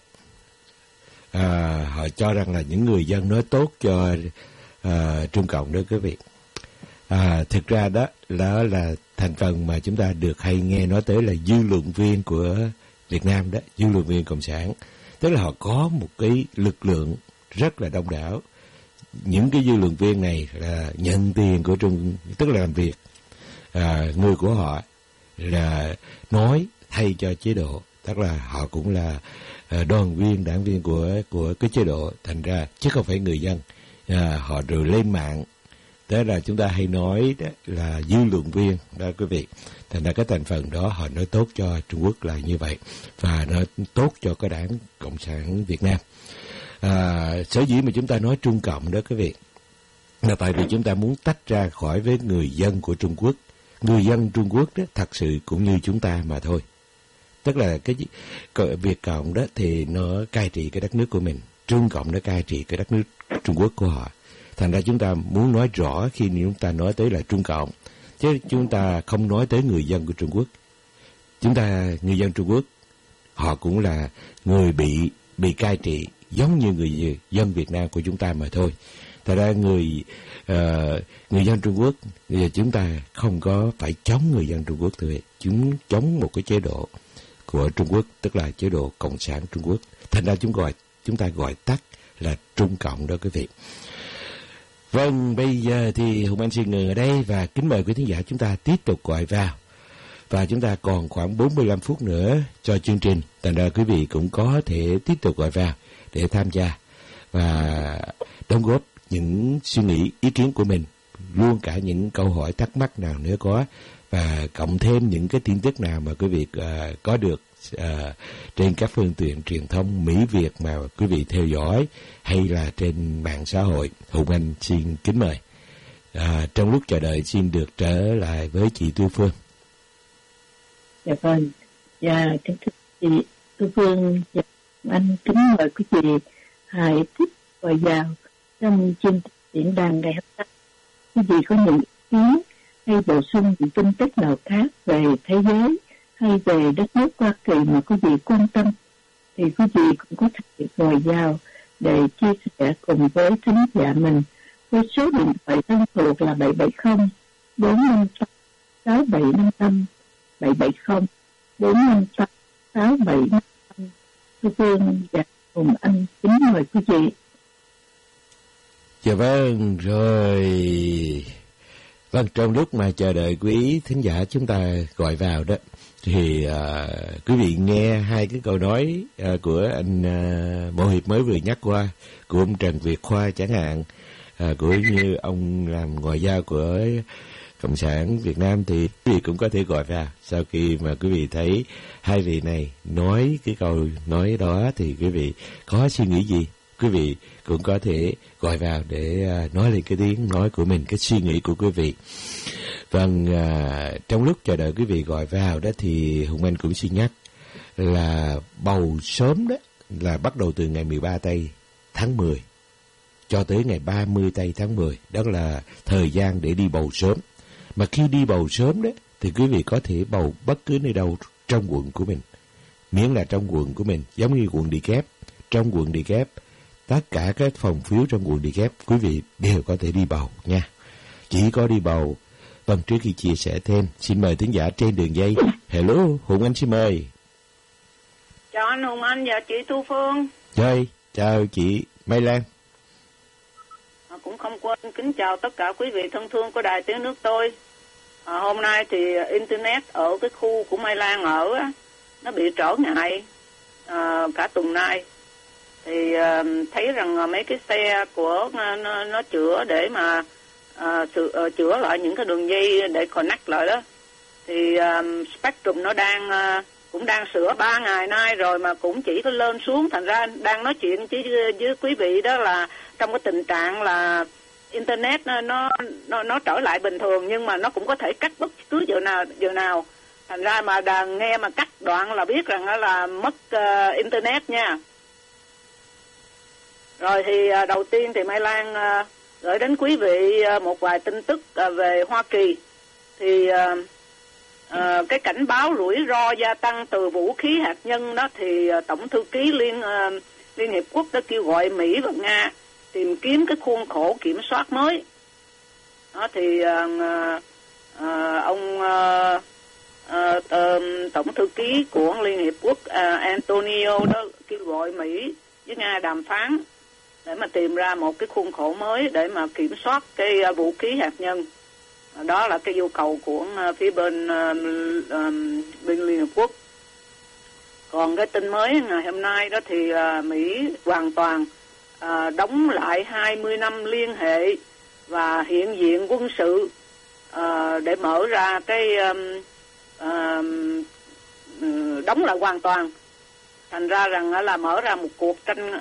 họ cho rằng là những người dân nói tốt cho Trung Cộng đó quý vị. Thực ra đó là thành phần mà chúng ta được hay nghe nói tới là dư luận viên của Việt Nam đó, dư luận viên Cộng sản. Tức là họ có một cái lực lượng rất là đông đảo. Những cái dư luận viên này là nhận tiền của tức là làm việc. Người của họ là nói thay cho chế độ, tức là họ cũng là đoàn viên, đảng viên của cái chế độ, thành ra chứ không phải người dân. Họ rồi lên mạng, thế là chúng ta hay nói đó là dư luận viên đó quý vị. Thành ra cái thành phần đó họ nói tốt cho Trung Quốc là như vậy, và nó tốt cho cái đảng Cộng sản Việt Nam. Sở dĩ mà chúng ta nói Trung Cộng đó quý vị là tại vì chúng ta muốn tách ra khỏi với người dân của Trung Quốc. Người dân Trung Quốc đó thật sự cũng như chúng ta mà thôi. Tức là cái Việt Cộng đó thì nó cai trị cái đất nước của mình, Trung Cộng nó cai trị cái đất nước Trung Quốc của họ. Thành ra chúng ta muốn nói rõ khi chúng ta nói tới là Trung Cộng, chứ chúng ta không nói tới người dân của Trung Quốc. Người dân Trung Quốc họ cũng là người bị cai trị giống như người dân Việt Nam của chúng ta mà thôi. Thật ra người dân Trung Quốc, chúng ta không có phải chống người dân Trung Quốc thôi, chúng chống một cái chế độ của Trung Quốc, tức là chế độ Cộng sản Trung Quốc. Thành ra chúng ta gọi tắt là Trung Cộng đó quý vị. Vâng, bây giờ thì Hùng Anh xin ngừng ở đây và kính mời quý thính giả chúng ta tiếp tục gọi vào. Và chúng ta còn khoảng 45 phút nữa cho chương trình. Thành ra quý vị cũng có thể tiếp tục gọi vào để tham gia và đóng góp những suy nghĩ, ý kiến của mình, luôn cả những câu hỏi thắc mắc nào nếu có, và cộng thêm những cái tin tức nào mà quý vị có được trên các phương tiện truyền thông Mỹ Việt mà quý vị theo dõi hay là trên mạng xã hội. Hùng Anh xin kính mời. Trong lúc chờ đợi xin được trở lại với chị Tu Phương. Dạ vâng, dạ kính thưa chị Tu Phương, dạ, anh kính mời quý vị hãy tiếp gọi vào trong chương trình diễn đàn ngày hôm nay. Quý vị có những ý kiến hay bổ sung những tin tức nào khác về thế giới hay về đất nước Hoa Kỳ mà quý vị quan tâm, thì quý vị cũng có thể gọi vào để chia sẻ cùng với thính giả mình với số điện thoại thân thuộc là 770 458 6755 770 458 6755. Thu Phương và Hùng Anh kính mời quý vị. Dạ vâng, rồi. Vâng, trong lúc mà chờ đợi quý thính giả chúng ta gọi vào đó, thì quý vị nghe hai cái câu nói của anh Mộ Hiệp mới vừa nhắc qua, của ông Trần Việt Khoa chẳng hạn, của như ông làm ngoại giao của Cộng sản Việt Nam, thì quý vị cũng có thể gọi vào. Sau khi mà quý vị thấy hai vị này nói cái câu nói đó thì quý vị có suy nghĩ gì, quý vị cũng có thể gọi vào để nói lên cái tiếng nói của mình, cái suy nghĩ của quý vị. Vâng, trong lúc chờ đợi quý vị gọi vào đó thì Hùng Anh cũng xin nhắc là bầu sớm đó là bắt đầu từ ngày 13 tây tháng 10 cho tới ngày 30 tây tháng 10. Đó là thời gian để đi bầu sớm. Mà khi đi bầu sớm đó thì quý vị có thể bầu bất cứ nơi đâu trong quận của mình. Miễn là trong quận của mình, giống như quận Đi Kép. Trong quận Đi Kép, tất cả các phòng phiếu trong quận Đi Kép quý vị đều có thể đi bầu nha. Chỉ có đi bầu. Vâng, trước khi chia sẻ thêm, xin mời thính giả trên đường dây. Hello, Hùng Anh xin mời. Chào anh Hùng Anh và chị Thu Phương. Rồi, chào chị Mai Lan. Cũng không quên kính chào tất cả quý vị thân thương của Đài Tiếng Nước tôi. Hôm nay thì Internet ở cái khu của Mai Lan ở nó bị trở ngại cả tuần nay. Thì thấy rằng mấy cái xe của nó chữa để mà chữa lại những cái đường dây để connect lại đó. Thì Spectrum nó cũng đang sửa 3 ngày nay rồi mà cũng chỉ có lên xuống, thành ra đang nói chuyện với quý vị đó là trong cái tình trạng là Internet nó trở lại bình thường, nhưng mà nó cũng có thể cắt bất cứ giờ nào. Thành ra mà nghe mà cắt đoạn là biết rằng là mất Internet nha. Rồi thì đầu tiên thì Mai Lan gửi đến quý vị một vài tin tức về Hoa Kỳ. Thì cái cảnh báo rủi ro gia tăng từ vũ khí hạt nhân đó, thì Tổng thư ký Liên Hiệp Quốc đã kêu gọi Mỹ và Nga tìm kiếm cái khuôn khổ kiểm soát mới. Đó thì ông Tổng thư ký của Liên Hiệp Quốc Antonio đó kêu gọi Mỹ với Nga đàm phán để mà tìm ra một cái khuôn khổ mới để mà kiểm soát cái vũ khí hạt nhân. Đó là cái yêu cầu của phía bên Liên Hợp Quốc. Còn cái tin mới ngày hôm nay đó thì Mỹ hoàn toàn đóng lại 20 năm liên hệ và hiện diện quân sự để mở ra cái đóng lại hoàn toàn. Thành ra rằng là mở ra một cuộc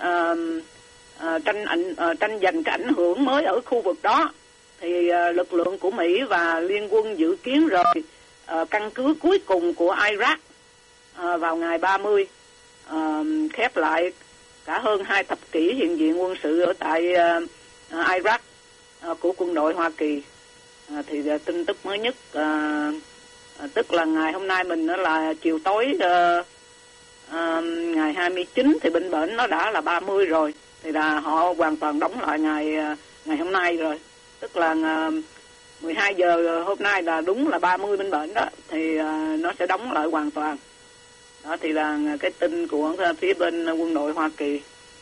tranh giành cái ảnh hưởng mới ở khu vực đó. Thì lực lượng của Mỹ và Liên quân dự kiến rồi căn cứ cuối cùng của Iraq vào ngày 30 khép lại cả hơn 2 thập kỷ hiện diện quân sự ở tại Iraq của quân đội Hoa Kỳ. Thì tin tức mới nhất tức là ngày hôm nay mình là chiều tối ngày 29 thì bệnh bển nó đã là 30 rồi, thì là họ hoàn toàn đóng lại ngày hôm nay rồi, tức là 12 giờ hôm nay là đúng là 30 bệnh bển đó, thì nó sẽ đóng lại hoàn toàn. Đó thì là cái tin của phía bên quân đội Hoa Kỳ.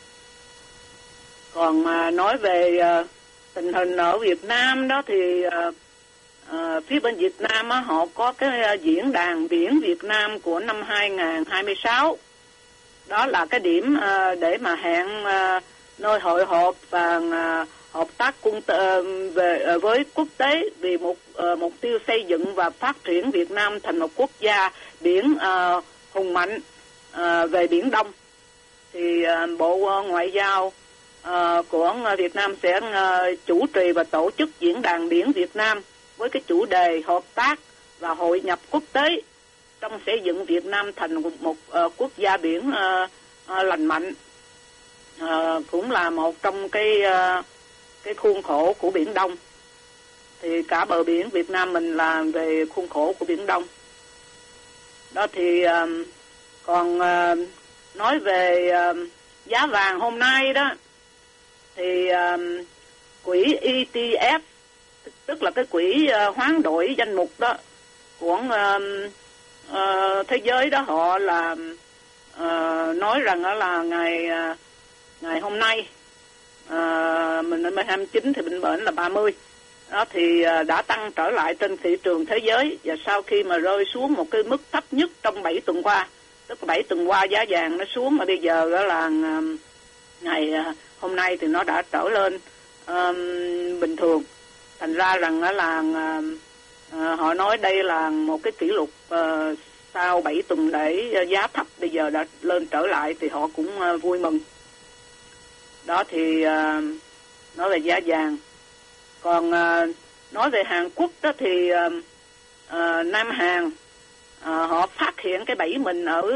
Còn mà nói về tình hình ở Việt Nam đó thì phía bên Việt Nam á, họ có cái diễn đàn biển Việt Nam của năm 2026. Đó là cái điểm để mà hẹn nơi hội họp và hợp tác với quốc tế vì mục tiêu xây dựng và phát triển Việt Nam thành một quốc gia biển hùng mạnh về Biển Đông. Thì Bộ Ngoại giao của Việt Nam sẽ chủ trì và tổ chức diễn đàn biển Việt Nam với cái chủ đề hợp tác và hội nhập quốc tế trong xây dựng Việt Nam thành một quốc gia biển lành mạnh, cũng là một trong cái khuôn khổ của Biển Đông. Thì cả bờ biển Việt Nam mình là về khuôn khổ của Biển Đông. Đó thì còn nói về giá vàng hôm nay đó, thì quỹ ETF, tức là cái quỹ hoán đổi danh mục đó của thế giới đó, họ là nói rằng đó là ngày hôm nay mình lên 29 thì bệnh bển là 30. Đó thì đã tăng trở lại trên thị trường thế giới, và sau khi mà rơi xuống một cái mức thấp nhất trong 7 tuần qua, tức là 7 tuần qua giá vàng nó xuống, mà bây giờ đó là ngày hôm nay thì nó đã trở lên bình thường. Thành ra rằng đó là họ nói đây là một cái kỷ lục sau 7 tuần để giá thấp bây giờ đã lên trở lại, thì họ cũng vui mừng. Đó thì nói về giá vàng. Còn nói về Hàn Quốc đó thì Nam Hàn họ phát hiện cái bẫy mình ở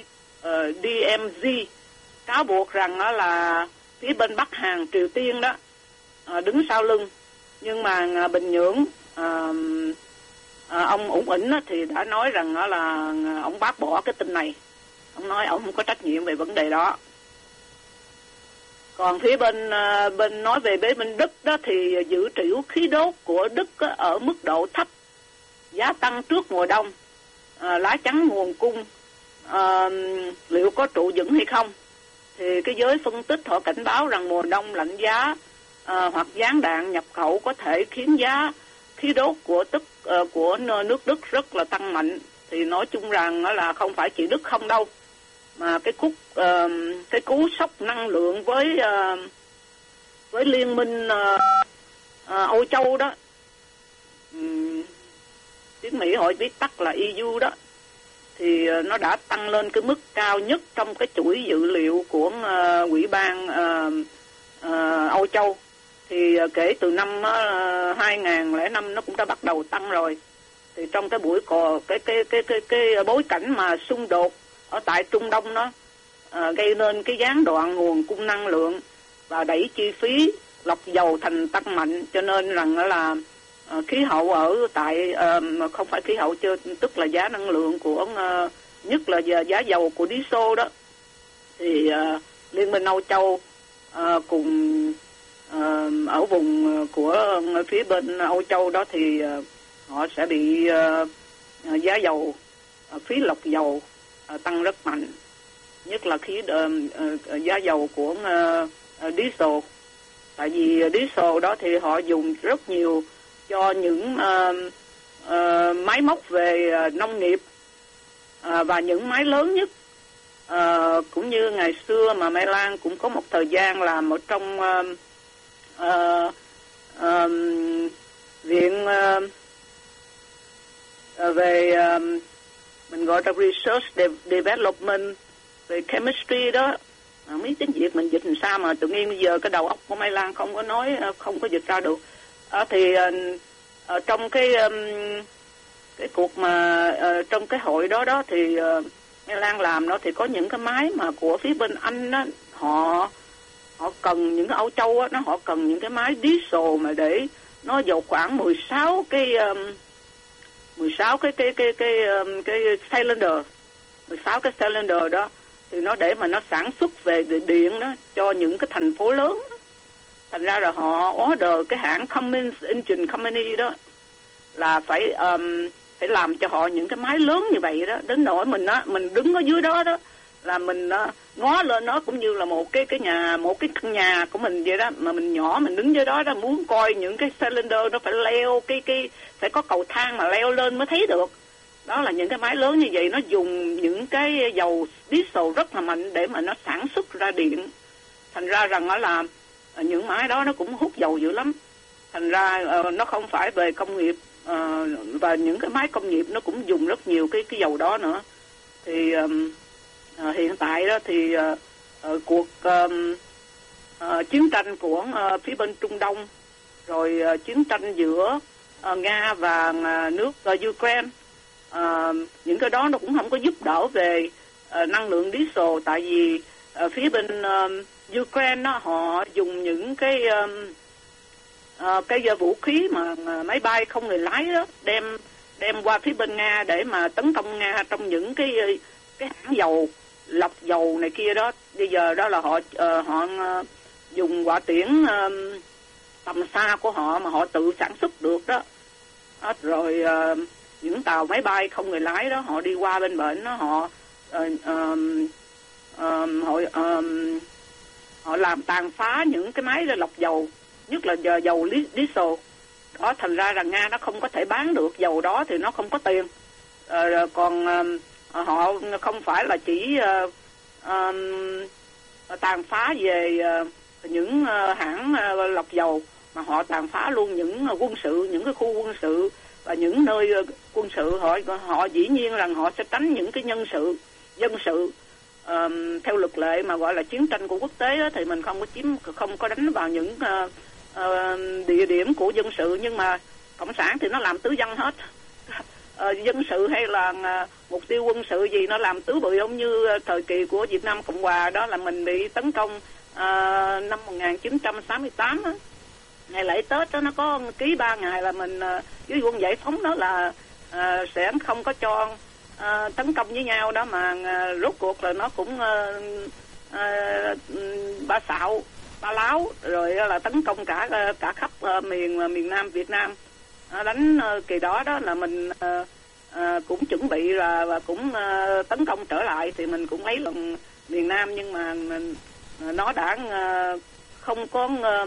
DMZ, cáo buộc rằng đó là phía bên Bắc Hàn Triều Tiên đó đứng sau lưng. Nhưng mà Bình Nhưỡng, ông Ủng Ỉnh thì đã nói rằng đó là ông bác bỏ cái tin này. Ông nói ông không có trách nhiệm về vấn đề đó. Còn phía bên nói về bên Đức đó thì dự trữ khí đốt của Đức ở mức độ thấp, giá tăng trước mùa đông, lá chắn nguồn cung liệu có trụ vững hay không. Thì cái giới phân tích họ cảnh báo rằng mùa đông lạnh giá hoặc gián đoạn nhập khẩu có thể khiến giá khí đốt của nước Đức rất là tăng mạnh. Thì nói chung rằng là không phải chỉ Đức không đâu, mà cái cú sốc năng lượng với liên minh Âu Châu đó, tiếng Mỹ họ viết tắt là EU đó, thì nó đã tăng lên cái mức cao nhất trong cái chuỗi dữ liệu của Ủy ban Âu Châu. Thì kể từ năm 2005 nó cũng đã bắt đầu tăng rồi. Thì trong cái cái bối cảnh mà xung đột ở tại Trung Đông đó gây nên cái gián đoạn nguồn cung năng lượng và đẩy chi phí lọc dầu thành tăng mạnh, cho nên rằng là khí hậu ở tại không phải khí hậu chứ, tức là giá năng lượng của nhất là giá dầu của diesel đó, thì Liên minh Âu Châu cùng ở vùng của phía bên Âu Châu đó thì họ sẽ bị giá dầu, phí lọc dầu tăng rất mạnh, nhất là giá dầu của diesel. Tại vì diesel đó thì họ dùng rất nhiều cho những máy móc về nông nghiệp và những máy lớn nhất, cũng như ngày xưa mà Mai Lan cũng có một thời gian làm ở trong viện về mình gọi là research development về chemistry đó. Không biết tiếng Việt mình dịch làm sao mà tự nhiên bây giờ cái đầu óc của Mai Lan không có dịch ra được. Thì trong cái cuộc mà trong cái hội đó thì Mai Lan làm đó thì có những cái máy mà của phía bên Anh đó, họ cần những cái Âu Châu đó, họ cần những cái máy diesel mà để nó vào khoảng 16 cái cylinder, 16 cái cylinder đó thì nó để mà nó sản xuất về điện đó cho những cái thành phố lớn. Thành ra là họ order cái hãng Cummins Engine Company đó là phải làm cho họ những cái máy lớn như vậy đó, đến nỗi mình đứng ở dưới đó đó là mình ngó lên nó cũng như là một cái căn nhà của mình vậy đó, mà mình nhỏ mình đứng dưới đó muốn coi những cái cylinder nó phải leo phải có cầu thang mà leo lên mới thấy được. Đó là những cái máy lớn như vậy, nó dùng những cái dầu diesel rất là mạnh để mà nó sản xuất ra điện. Thành ra rằng đó là những máy đó nó cũng hút dầu dữ lắm. Thành ra nó không phải về công nghiệp, và những cái máy công nghiệp nó cũng dùng rất nhiều cái dầu đó nữa. Thì hiện tại đó thì cuộc chiến tranh của phía bên Trung Đông, rồi chiến tranh giữa Nga và nước Ukraine, những cái đó nó cũng không có giúp đỡ về năng lượng diesel, tại vì phía bên Ukraine đó, họ dùng những cái vũ khí mà máy bay không người lái đó đem qua phía bên Nga để mà tấn công Nga trong những cái hãng dầu, lọc dầu này kia đó. Bây giờ đó là họ dùng hỏa tiễn tầm xa của họ mà họ tự sản xuất được đó. Rồi những tàu máy bay không người lái đó, họ đi qua bên bển đó, họ làm tàn phá những cái máy lọc dầu, nhất là dầu diesel đó. Thành ra là Nga nó không có thể bán được dầu đó thì nó không có tiền. Còn họ không phải là chỉ tàn phá về những hãng lọc dầu, mà họ tàn phá luôn những quân sự, những cái khu quân sự và những nơi quân sự. Họ dĩ nhiên rằng họ sẽ tránh những cái dân sự theo luật lệ mà gọi là chiến tranh của quốc tế đó, thì mình không có đánh vào những địa điểm của dân sự. Nhưng mà cộng sản thì nó làm tứ dân hết. Dân sự hay là mục tiêu quân sự gì nó làm tứ bự, giống như thời kỳ của Việt Nam Cộng Hòa đó, là mình bị tấn công năm 1968 á. Ngày lễ Tết đó, nó có ký 3 ngày là mình với quân giải phóng đó là sẽ không có cho tấn công với nhau đó, mà rốt cuộc là nó cũng ba xạo ba láo, rồi là tấn công cả khắp miền Nam Việt Nam. Đánh kỳ đó đó là mình cũng chuẩn bị và cũng tấn công trở lại, thì mình cũng lấy lòng miền Nam, nhưng mà nó đã không có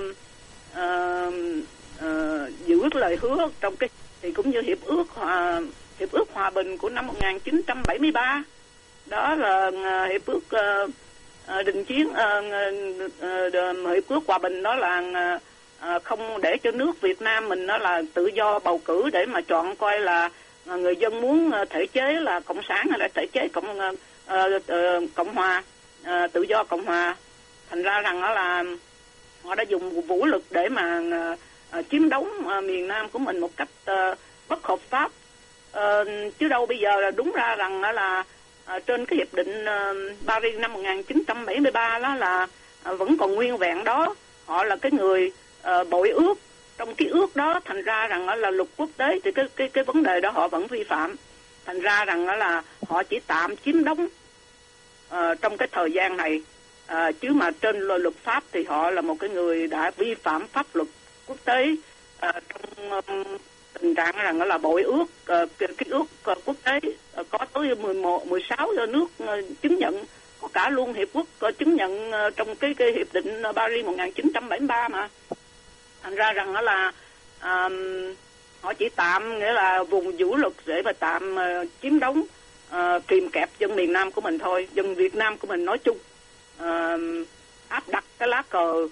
giữ lời hứa trong cái thì cũng như hiệp ước hòa bình của năm 1973 đó, là hiệp ước đình chiến, hiệp ước hòa bình đó là không để cho nước Việt Nam mình đó là tự do bầu cử để mà chọn coi là người dân muốn thể chế là cộng sản hay là thể chế cộng hòa, tự do cộng hòa. Thành ra rằng đó là họ đã dùng vũ lực để mà chiếm đóng miền Nam của mình một cách bất hợp pháp. Chứ đâu bây giờ là đúng ra rằng đó là trên cái hiệp định Paris năm 1973 đó là vẫn còn nguyên vẹn đó. Họ là cái người bội ước trong cái ước đó, thành ra rằng đó là luật quốc tế thì cái vấn đề đó họ vẫn vi phạm. Thành ra rằng đó là họ chỉ tạm chiếm đóng trong cái thời gian này, chứ mà trên luật pháp thì họ là một cái người đã vi phạm pháp luật quốc tế trong tình trạng rằng đó là bội ước cái ước quốc tế có tới 16 nước chứng nhận, có cả luôn hiệp quốc chứng nhận trong cái hiệp định Paris 1973 mà. Thành ra rằng đó là họ chỉ tạm, nghĩa là vùng vũ lực để mà tạm chiếm đóng, kìm kẹp dân miền Nam của mình thôi, dân Việt Nam của mình nói chung. Áp đặt cái lá cờ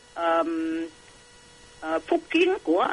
phúc kiến của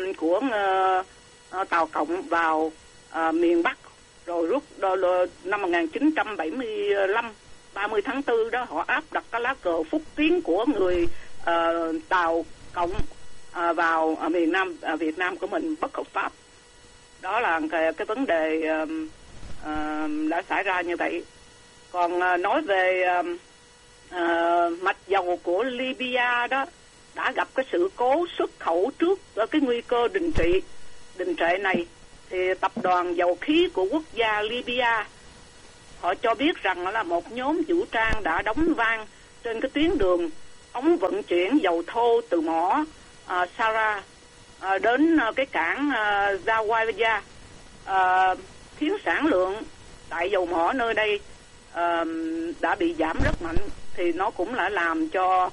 Tàu Cộng vào miền Bắc, rồi rút năm 1975 30 tháng 4 đó, họ áp đặt cái lá cờ phúc kiến của người Tàu Cộng vào miền Nam Việt Nam của mình bất hợp pháp. Đó là cái vấn đề đã xảy ra như vậy. Còn nói về mạch dầu của Libya đó đã gặp cái sự cố xuất khẩu trước cái nguy cơ đình trệ này, thì tập đoàn dầu khí của quốc gia Libya họ cho biết rằng là một nhóm vũ trang đã đóng van trên cái tuyến đường ống vận chuyển dầu thô từ mỏ Sara đến cái cảng Zawaya, khiến sản lượng tại dầu mỏ nơi đây đã bị giảm rất mạnh, thì nó cũng đã làm cho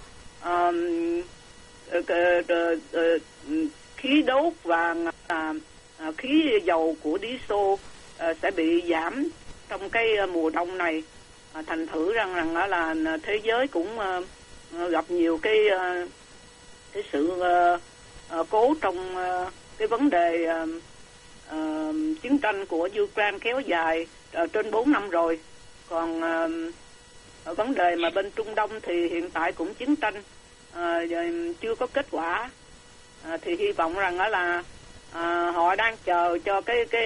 khí đốt và khí dầu của diesel sẽ bị giảm trong cái mùa đông này. Thành thử rằng là thế giới cũng gặp nhiều cái sự cố trong cái vấn đề chiến tranh của Ukraine kéo dài trên 4 năm rồi. Còn ở vấn đề mà bên Trung Đông thì hiện tại cũng chiến tranh chưa có kết quả, thì hy vọng rằng là họ đang chờ cho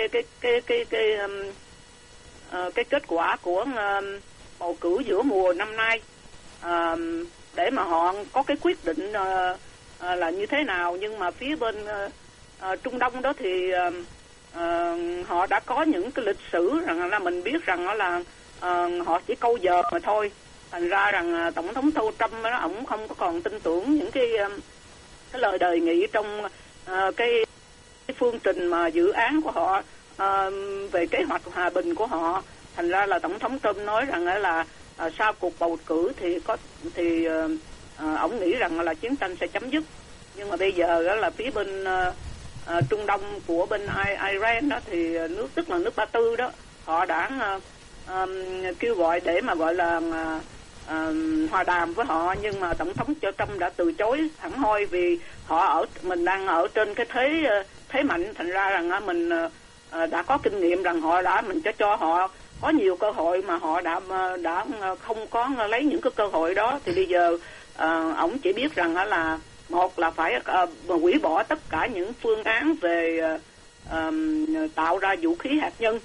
cái kết quả của bầu cử giữa mùa năm nay để mà họ có cái quyết định là như thế nào. Nhưng mà phía bên Trung Đông đó thì họ đã có những cái lịch sử rằng là mình biết rằng là họ chỉ câu giờ mà thôi. Thành ra rằng tổng thống Trump đó, ổng không có còn tin tưởng những cái lời đề nghị trong cái phương trình mà dự án của họ về kế hoạch hòa bình của họ. Thành ra là tổng thống Trump nói rằng là sau cuộc bầu cử thì ổng nghĩ rằng là chiến tranh sẽ chấm dứt. Nhưng mà bây giờ đó là phía bên Trung Đông của bên Iran đó thì tức là nước Ba Tư đó, họ đã kêu gọi để mà gọi là hòa đàm với họ, nhưng mà tổng thống Trump đã từ chối thẳng hoi vì mình đang ở trên cái thế mạnh. Thành ra rằng mình đã có kinh nghiệm rằng mình cho họ có nhiều cơ hội mà họ đã không có lấy những cái cơ hội đó. Thì bây giờ ổng chỉ biết rằng là một là phải hủy bỏ tất cả những phương án về tạo ra vũ khí hạt nhân,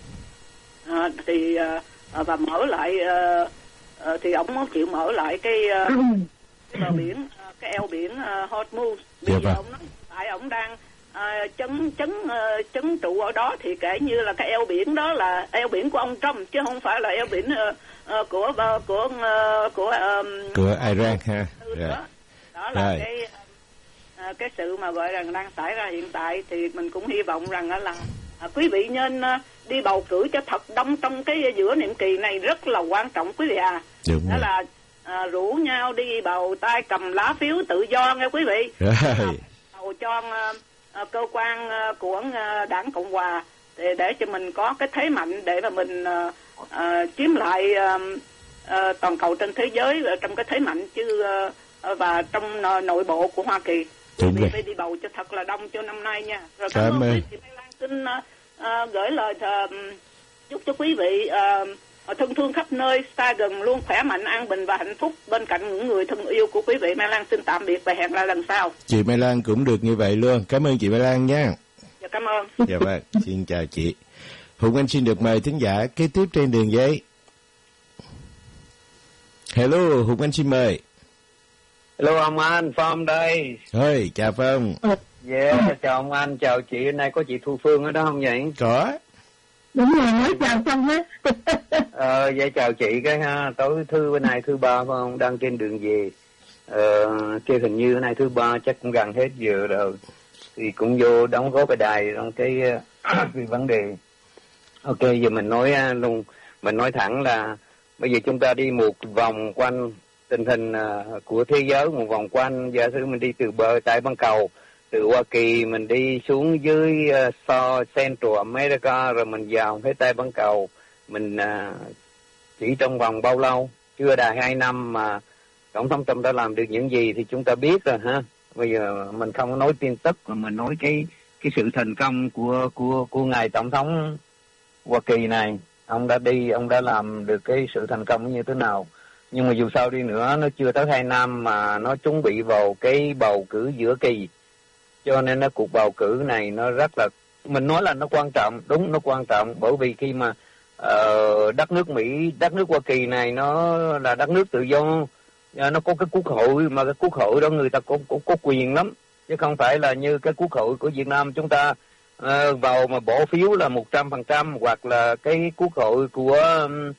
và mở lại thì ổng không chịu mở lại cái bờ biển, cái eo biển Hormuz. Bây giờ ổng nói tại ổng đang chấn trụ ở đó thì kể như là cái eo biển đó là eo biển của ông Trump chứ không phải là eo biển của Iran ha. Đó là cái sự mà gọi rằng đang xảy ra hiện tại. Thì mình cũng hy vọng rằng là quý vị nên đi bầu cử cho thật đông trong cái giữa nhiệm kỳ này, rất là quan trọng quý vị à. Đó là rủ nhau đi bầu, tay cầm lá phiếu tự do nghe quý vị. Bầu cho cơ quan của đảng Cộng Hòa để cho mình có cái thế mạnh để mà mình chiếm lại toàn cầu trên thế giới trong cái thế mạnh chứ và trong nội bộ của Hoa Kỳ. Quý vị phải đi bầu cho thật là đông cho năm nay nha. Rồi cảm ơn chị Mai Lan, xin gửi lời chúc cho quý vị thân thương khắp nơi, xa gần luôn khỏe mạnh, an bình và hạnh phúc bên cạnh những người thân yêu của quý vị. Mai Lan xin tạm biệt và hẹn lại lần sau. Chị Mai Lan cũng được như vậy luôn. Cảm ơn chị Mai Lan nha. Dạ cảm ơn. Dạ vâng, xin chào chị. Hùng Anh xin được mời thính giả kế tiếp trên đường dây. Hello, Hùng Anh xin mời. Hello ông anh, Phong đây. Ơi, chào Phong. Chào ông anh, chào chị. Hôm nay có chị Thu Phương ở đó không vậy? Có. Đúng rồi, nói chào Phong hết. Vậy chào chị cái ha. Tối bữa nay thứ ba phải không? Đang trên đường về. Kia hình như bữa nay thứ ba chắc cũng gần hết giờ rồi. Thì cũng vô đóng góp cái đài trong cái vấn đề. Ok, giờ mình nói luôn, mình nói thẳng là bây giờ chúng ta đi một vòng quanh tình hình của thế giới, một vòng quanh. Giả sử mình đi từ bờ Tây Bán Cầu, từ Hoa Kỳ mình đi xuống dưới Central America, rồi mình vào phía Tây Bán Cầu. Mình chỉ trong vòng bao lâu, chưa đầy 2 năm mà tổng thống Trump đã làm được những gì thì chúng ta biết rồi ha. Bây giờ mình không nói tin tức mà mình nói cái sự thành công của ngài tổng thống Hoa Kỳ này. Ông đã làm được cái sự thành công như thế nào. Nhưng mà dù sao đi nữa, nó chưa tới 2 năm mà nó chuẩn bị vào cái bầu cử giữa kỳ. Cho nên cuộc bầu cử này nó rất là, mình nói là nó quan trọng, đúng nó quan trọng. Bởi vì khi mà đất nước Mỹ, đất nước Hoa Kỳ này nó là đất nước tự do, nó có cái quốc hội, mà cái quốc hội đó người ta có quyền lắm. Chứ không phải là như cái quốc hội của Việt Nam chúng ta vào mà bỏ phiếu là 100%, hoặc là cái quốc hội của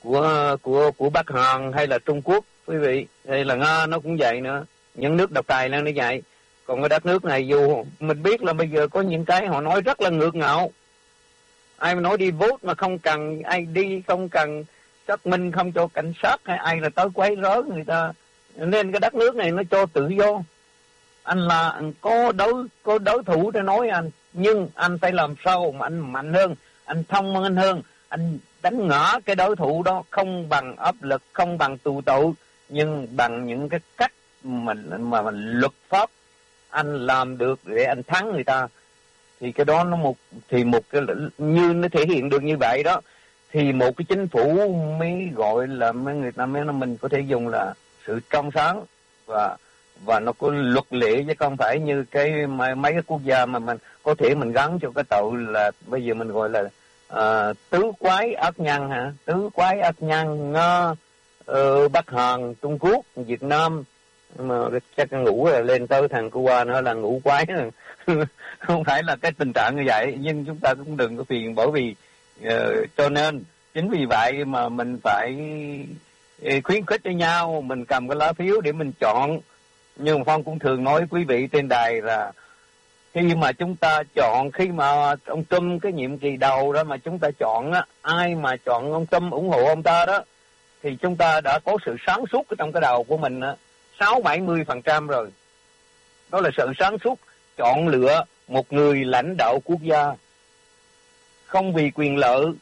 của Bắc Hàn hay là Trung Quốc quý vị, hay là Nga nó cũng vậy nữa, những nước độc tài nó vậy. Còn cái đất nước này dù mình biết là bây giờ có những cái họ nói rất là ngược ngạo, ai mà nói đi vote mà không cần ai đi, không cần xác minh, không cho cảnh sát hay ai là tới quấy rối người ta, nên cái đất nước này nó cho tự do. Anh là có đối thủ để nói anh, nhưng anh phải làm sao mà anh mạnh hơn, anh thông minh hơn, anh đánh ngã cái đối thủ đó không bằng áp lực, không bằng tù tội, nhưng bằng những cái cách mà luật pháp anh làm được để anh thắng người ta. Thì cái đó nó một cái như nó thể hiện được như vậy đó, thì một cái chính phủ mới gọi là người ta mới mình có thể dùng là sự trong sáng và nó có luật lệ, chứ không phải như cái mấy cái quốc gia mà mình có thể mình gắn cho cái tội là bây giờ mình gọi là tứ quái ác nhân hả, tứ quái ác nhân Nga, Bắc Hàn, Trung Quốc, Việt Nam, mà chắc ngủ rồi lên tới thằng Cuba nữa là ngủ quái không phải là cái tình trạng như vậy, nhưng chúng ta cũng đừng có phiền, bởi vì cho nên chính vì vậy mà mình phải khuyến khích cho nhau, mình cầm cái lá phiếu để mình chọn. Nhưng Phong cũng thường nói quý vị trên đài là khi mà chúng ta chọn, khi mà ông Trump cái nhiệm kỳ đầu đó mà chúng ta chọn á, ai mà chọn ông Trump ủng hộ ông ta đó, thì chúng ta đã có sự sáng suốt trong cái đầu của mình á, 60-70% rồi. Đó là sự sáng suốt chọn lựa một người lãnh đạo quốc gia không vì quyền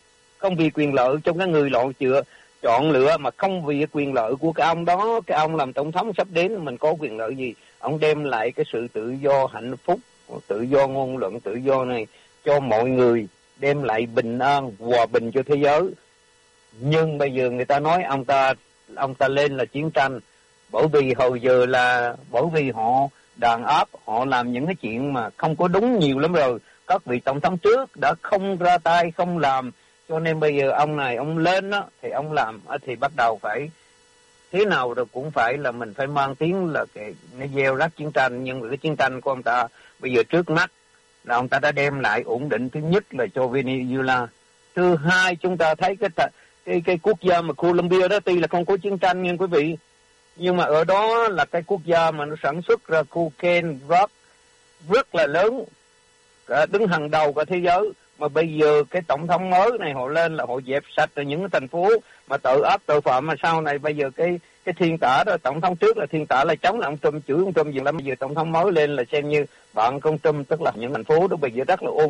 lợi trong cái người lộn chữa, chọn lựa mà không vì quyền lợi của cái ông đó. Cái ông làm tổng thống sắp đến, mình có quyền lợi gì? Ông đem lại cái sự tự do, hạnh phúc, tự do ngôn luận, tự do này cho mọi người, đem lại bình an, hòa bình cho thế giới. Nhưng bây giờ người ta nói ông ta lên là chiến tranh, bởi vì hồi giờ là bởi vì họ đàn áp, họ làm những cái chuyện mà không có đúng nhiều lắm rồi. Các vị tổng thống trước đã không ra tay, không làm, cho nên bây giờ ông này ông lên đó thì ông làm thì bắt đầu phải thế nào rồi cũng phải là mình phải mang tiếng là nó gieo rắc chiến tranh. Nhưng cái chiến tranh của ông ta bây giờ trước mắt là ông ta đã đem lại ổn định, thứ nhất là cho Venezuela, thứ hai chúng ta thấy cái quốc gia mà Colombia đó tuy là không có chiến tranh nha quý vị, nhưng mà ở đó là cái quốc gia mà nó sản xuất ra cocaine, drug rất là lớn, đứng hàng đầu cả thế giới. Mà bây giờ cái tổng thống mới này họ lên là họ dẹp sạch rồi những cái thành phố mà tội ác tội phạm, mà sau này bây giờ cái thiên tả đó, tổng thống trước là thiên tả là chống là ông Trump, chửi ông Trump gì lắm. Bây giờ tổng thống mới lên là xem như bạn công Trump, tức là những thành phố đó bây giờ rất là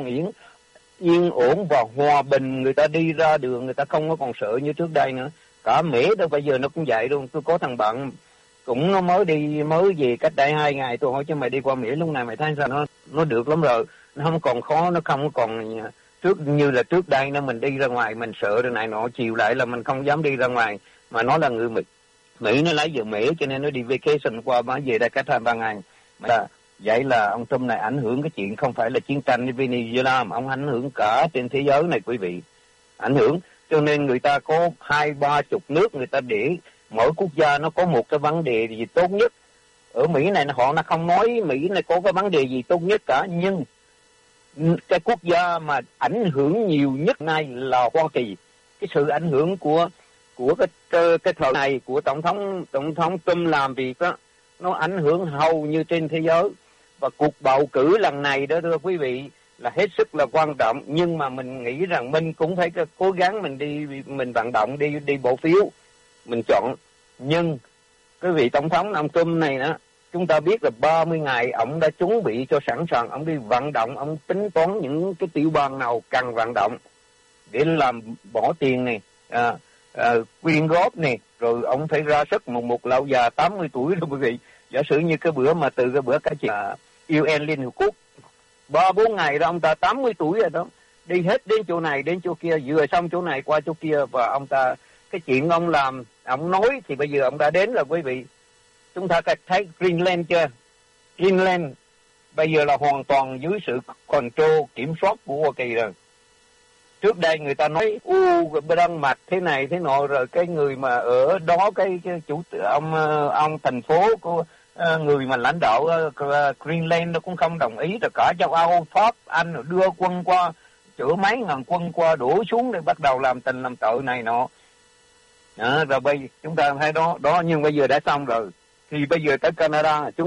yên ổn và hòa bình, người ta đi ra đường người ta không có còn sợ như trước đây nữa. Cả Mỹ đó bây giờ nó cũng vậy luôn. Tôi có thằng bạn cũng nó mới về cách đây 2 ngày, tôi hỏi cho mày đi qua Mỹ lúc này mày thấy sao? Nó được lắm rồi, nó không còn khó, nó không còn trước như là trước đây nó mình đi ra ngoài mình sợ rồi này nọ, chiều lại là mình không dám đi ra ngoài. Mà nó là người Mỹ nó lấy vợ Mỹ cho nên nó đi vacation qua mà về đây cách 2-3 ngày. Mà vậy là ông Trump này ảnh hưởng cái chuyện không phải là chiến tranh với Venezuela, mà ông ảnh hưởng cả trên thế giới này quý vị, ảnh hưởng. Cho nên người ta có 20-30 nước, người ta để mỗi quốc gia nó có một cái vấn đề gì tốt nhất. Ở Mỹ này họ nó không nói Mỹ này có cái vấn đề gì tốt nhất cả, nhưng cái quốc gia mà ảnh hưởng nhiều nhất nay là Hoa Kỳ. Cái sự ảnh hưởng của cái thời này của tổng thống Trump làm việc đó, nó ảnh hưởng hầu như trên thế giới. Và cuộc bầu cử lần này đó thưa quý vị là hết sức là quan trọng, nhưng mà mình nghĩ rằng mình cũng phải cố gắng mình vận động đi bỏ phiếu, mình chọn. Nhưng cái vị tổng thống ông Trump này đó, chúng ta biết là 30 ngày ông đã chuẩn bị cho sẵn sàng, ông đi vận động, ông tính toán những cái tiểu bang nào cần vận động để làm bỏ tiền này, quyên góp này, rồi ông phải ra sức một lão già 80 tuổi rồi quý vị. Giả sử như cái bữa mà từ cái bữa cái chuyện UN Liên Hợp Quốc 3-4 ngày đó, ông ta 80 tuổi rồi đó, đi hết đến chỗ này đến chỗ kia, vừa xong chỗ này qua chỗ kia, và ông ta cái chuyện ông làm, ông nói thì bây giờ ông đã đến rồi quý vị. Chúng ta thấy Greenland chưa? Greenland bây giờ là hoàn toàn dưới sự control, kiểm soát của Hoa Kỳ rồi. Trước đây người ta nói Đan Mạch thế này thế nọ, rồi cái người mà ở đó cái chủ ông thành phố của người mà lãnh đạo Greenland nó cũng không đồng ý, rồi cả châu Âu, Pháp, Anh đưa quân qua, chữa mấy ngàn quân qua đổ xuống để bắt đầu làm tình làm tội này nọ. Rồi bây chúng ta thấy đó nhưng bây giờ đã xong rồi, thì bây giờ tới Canada chúng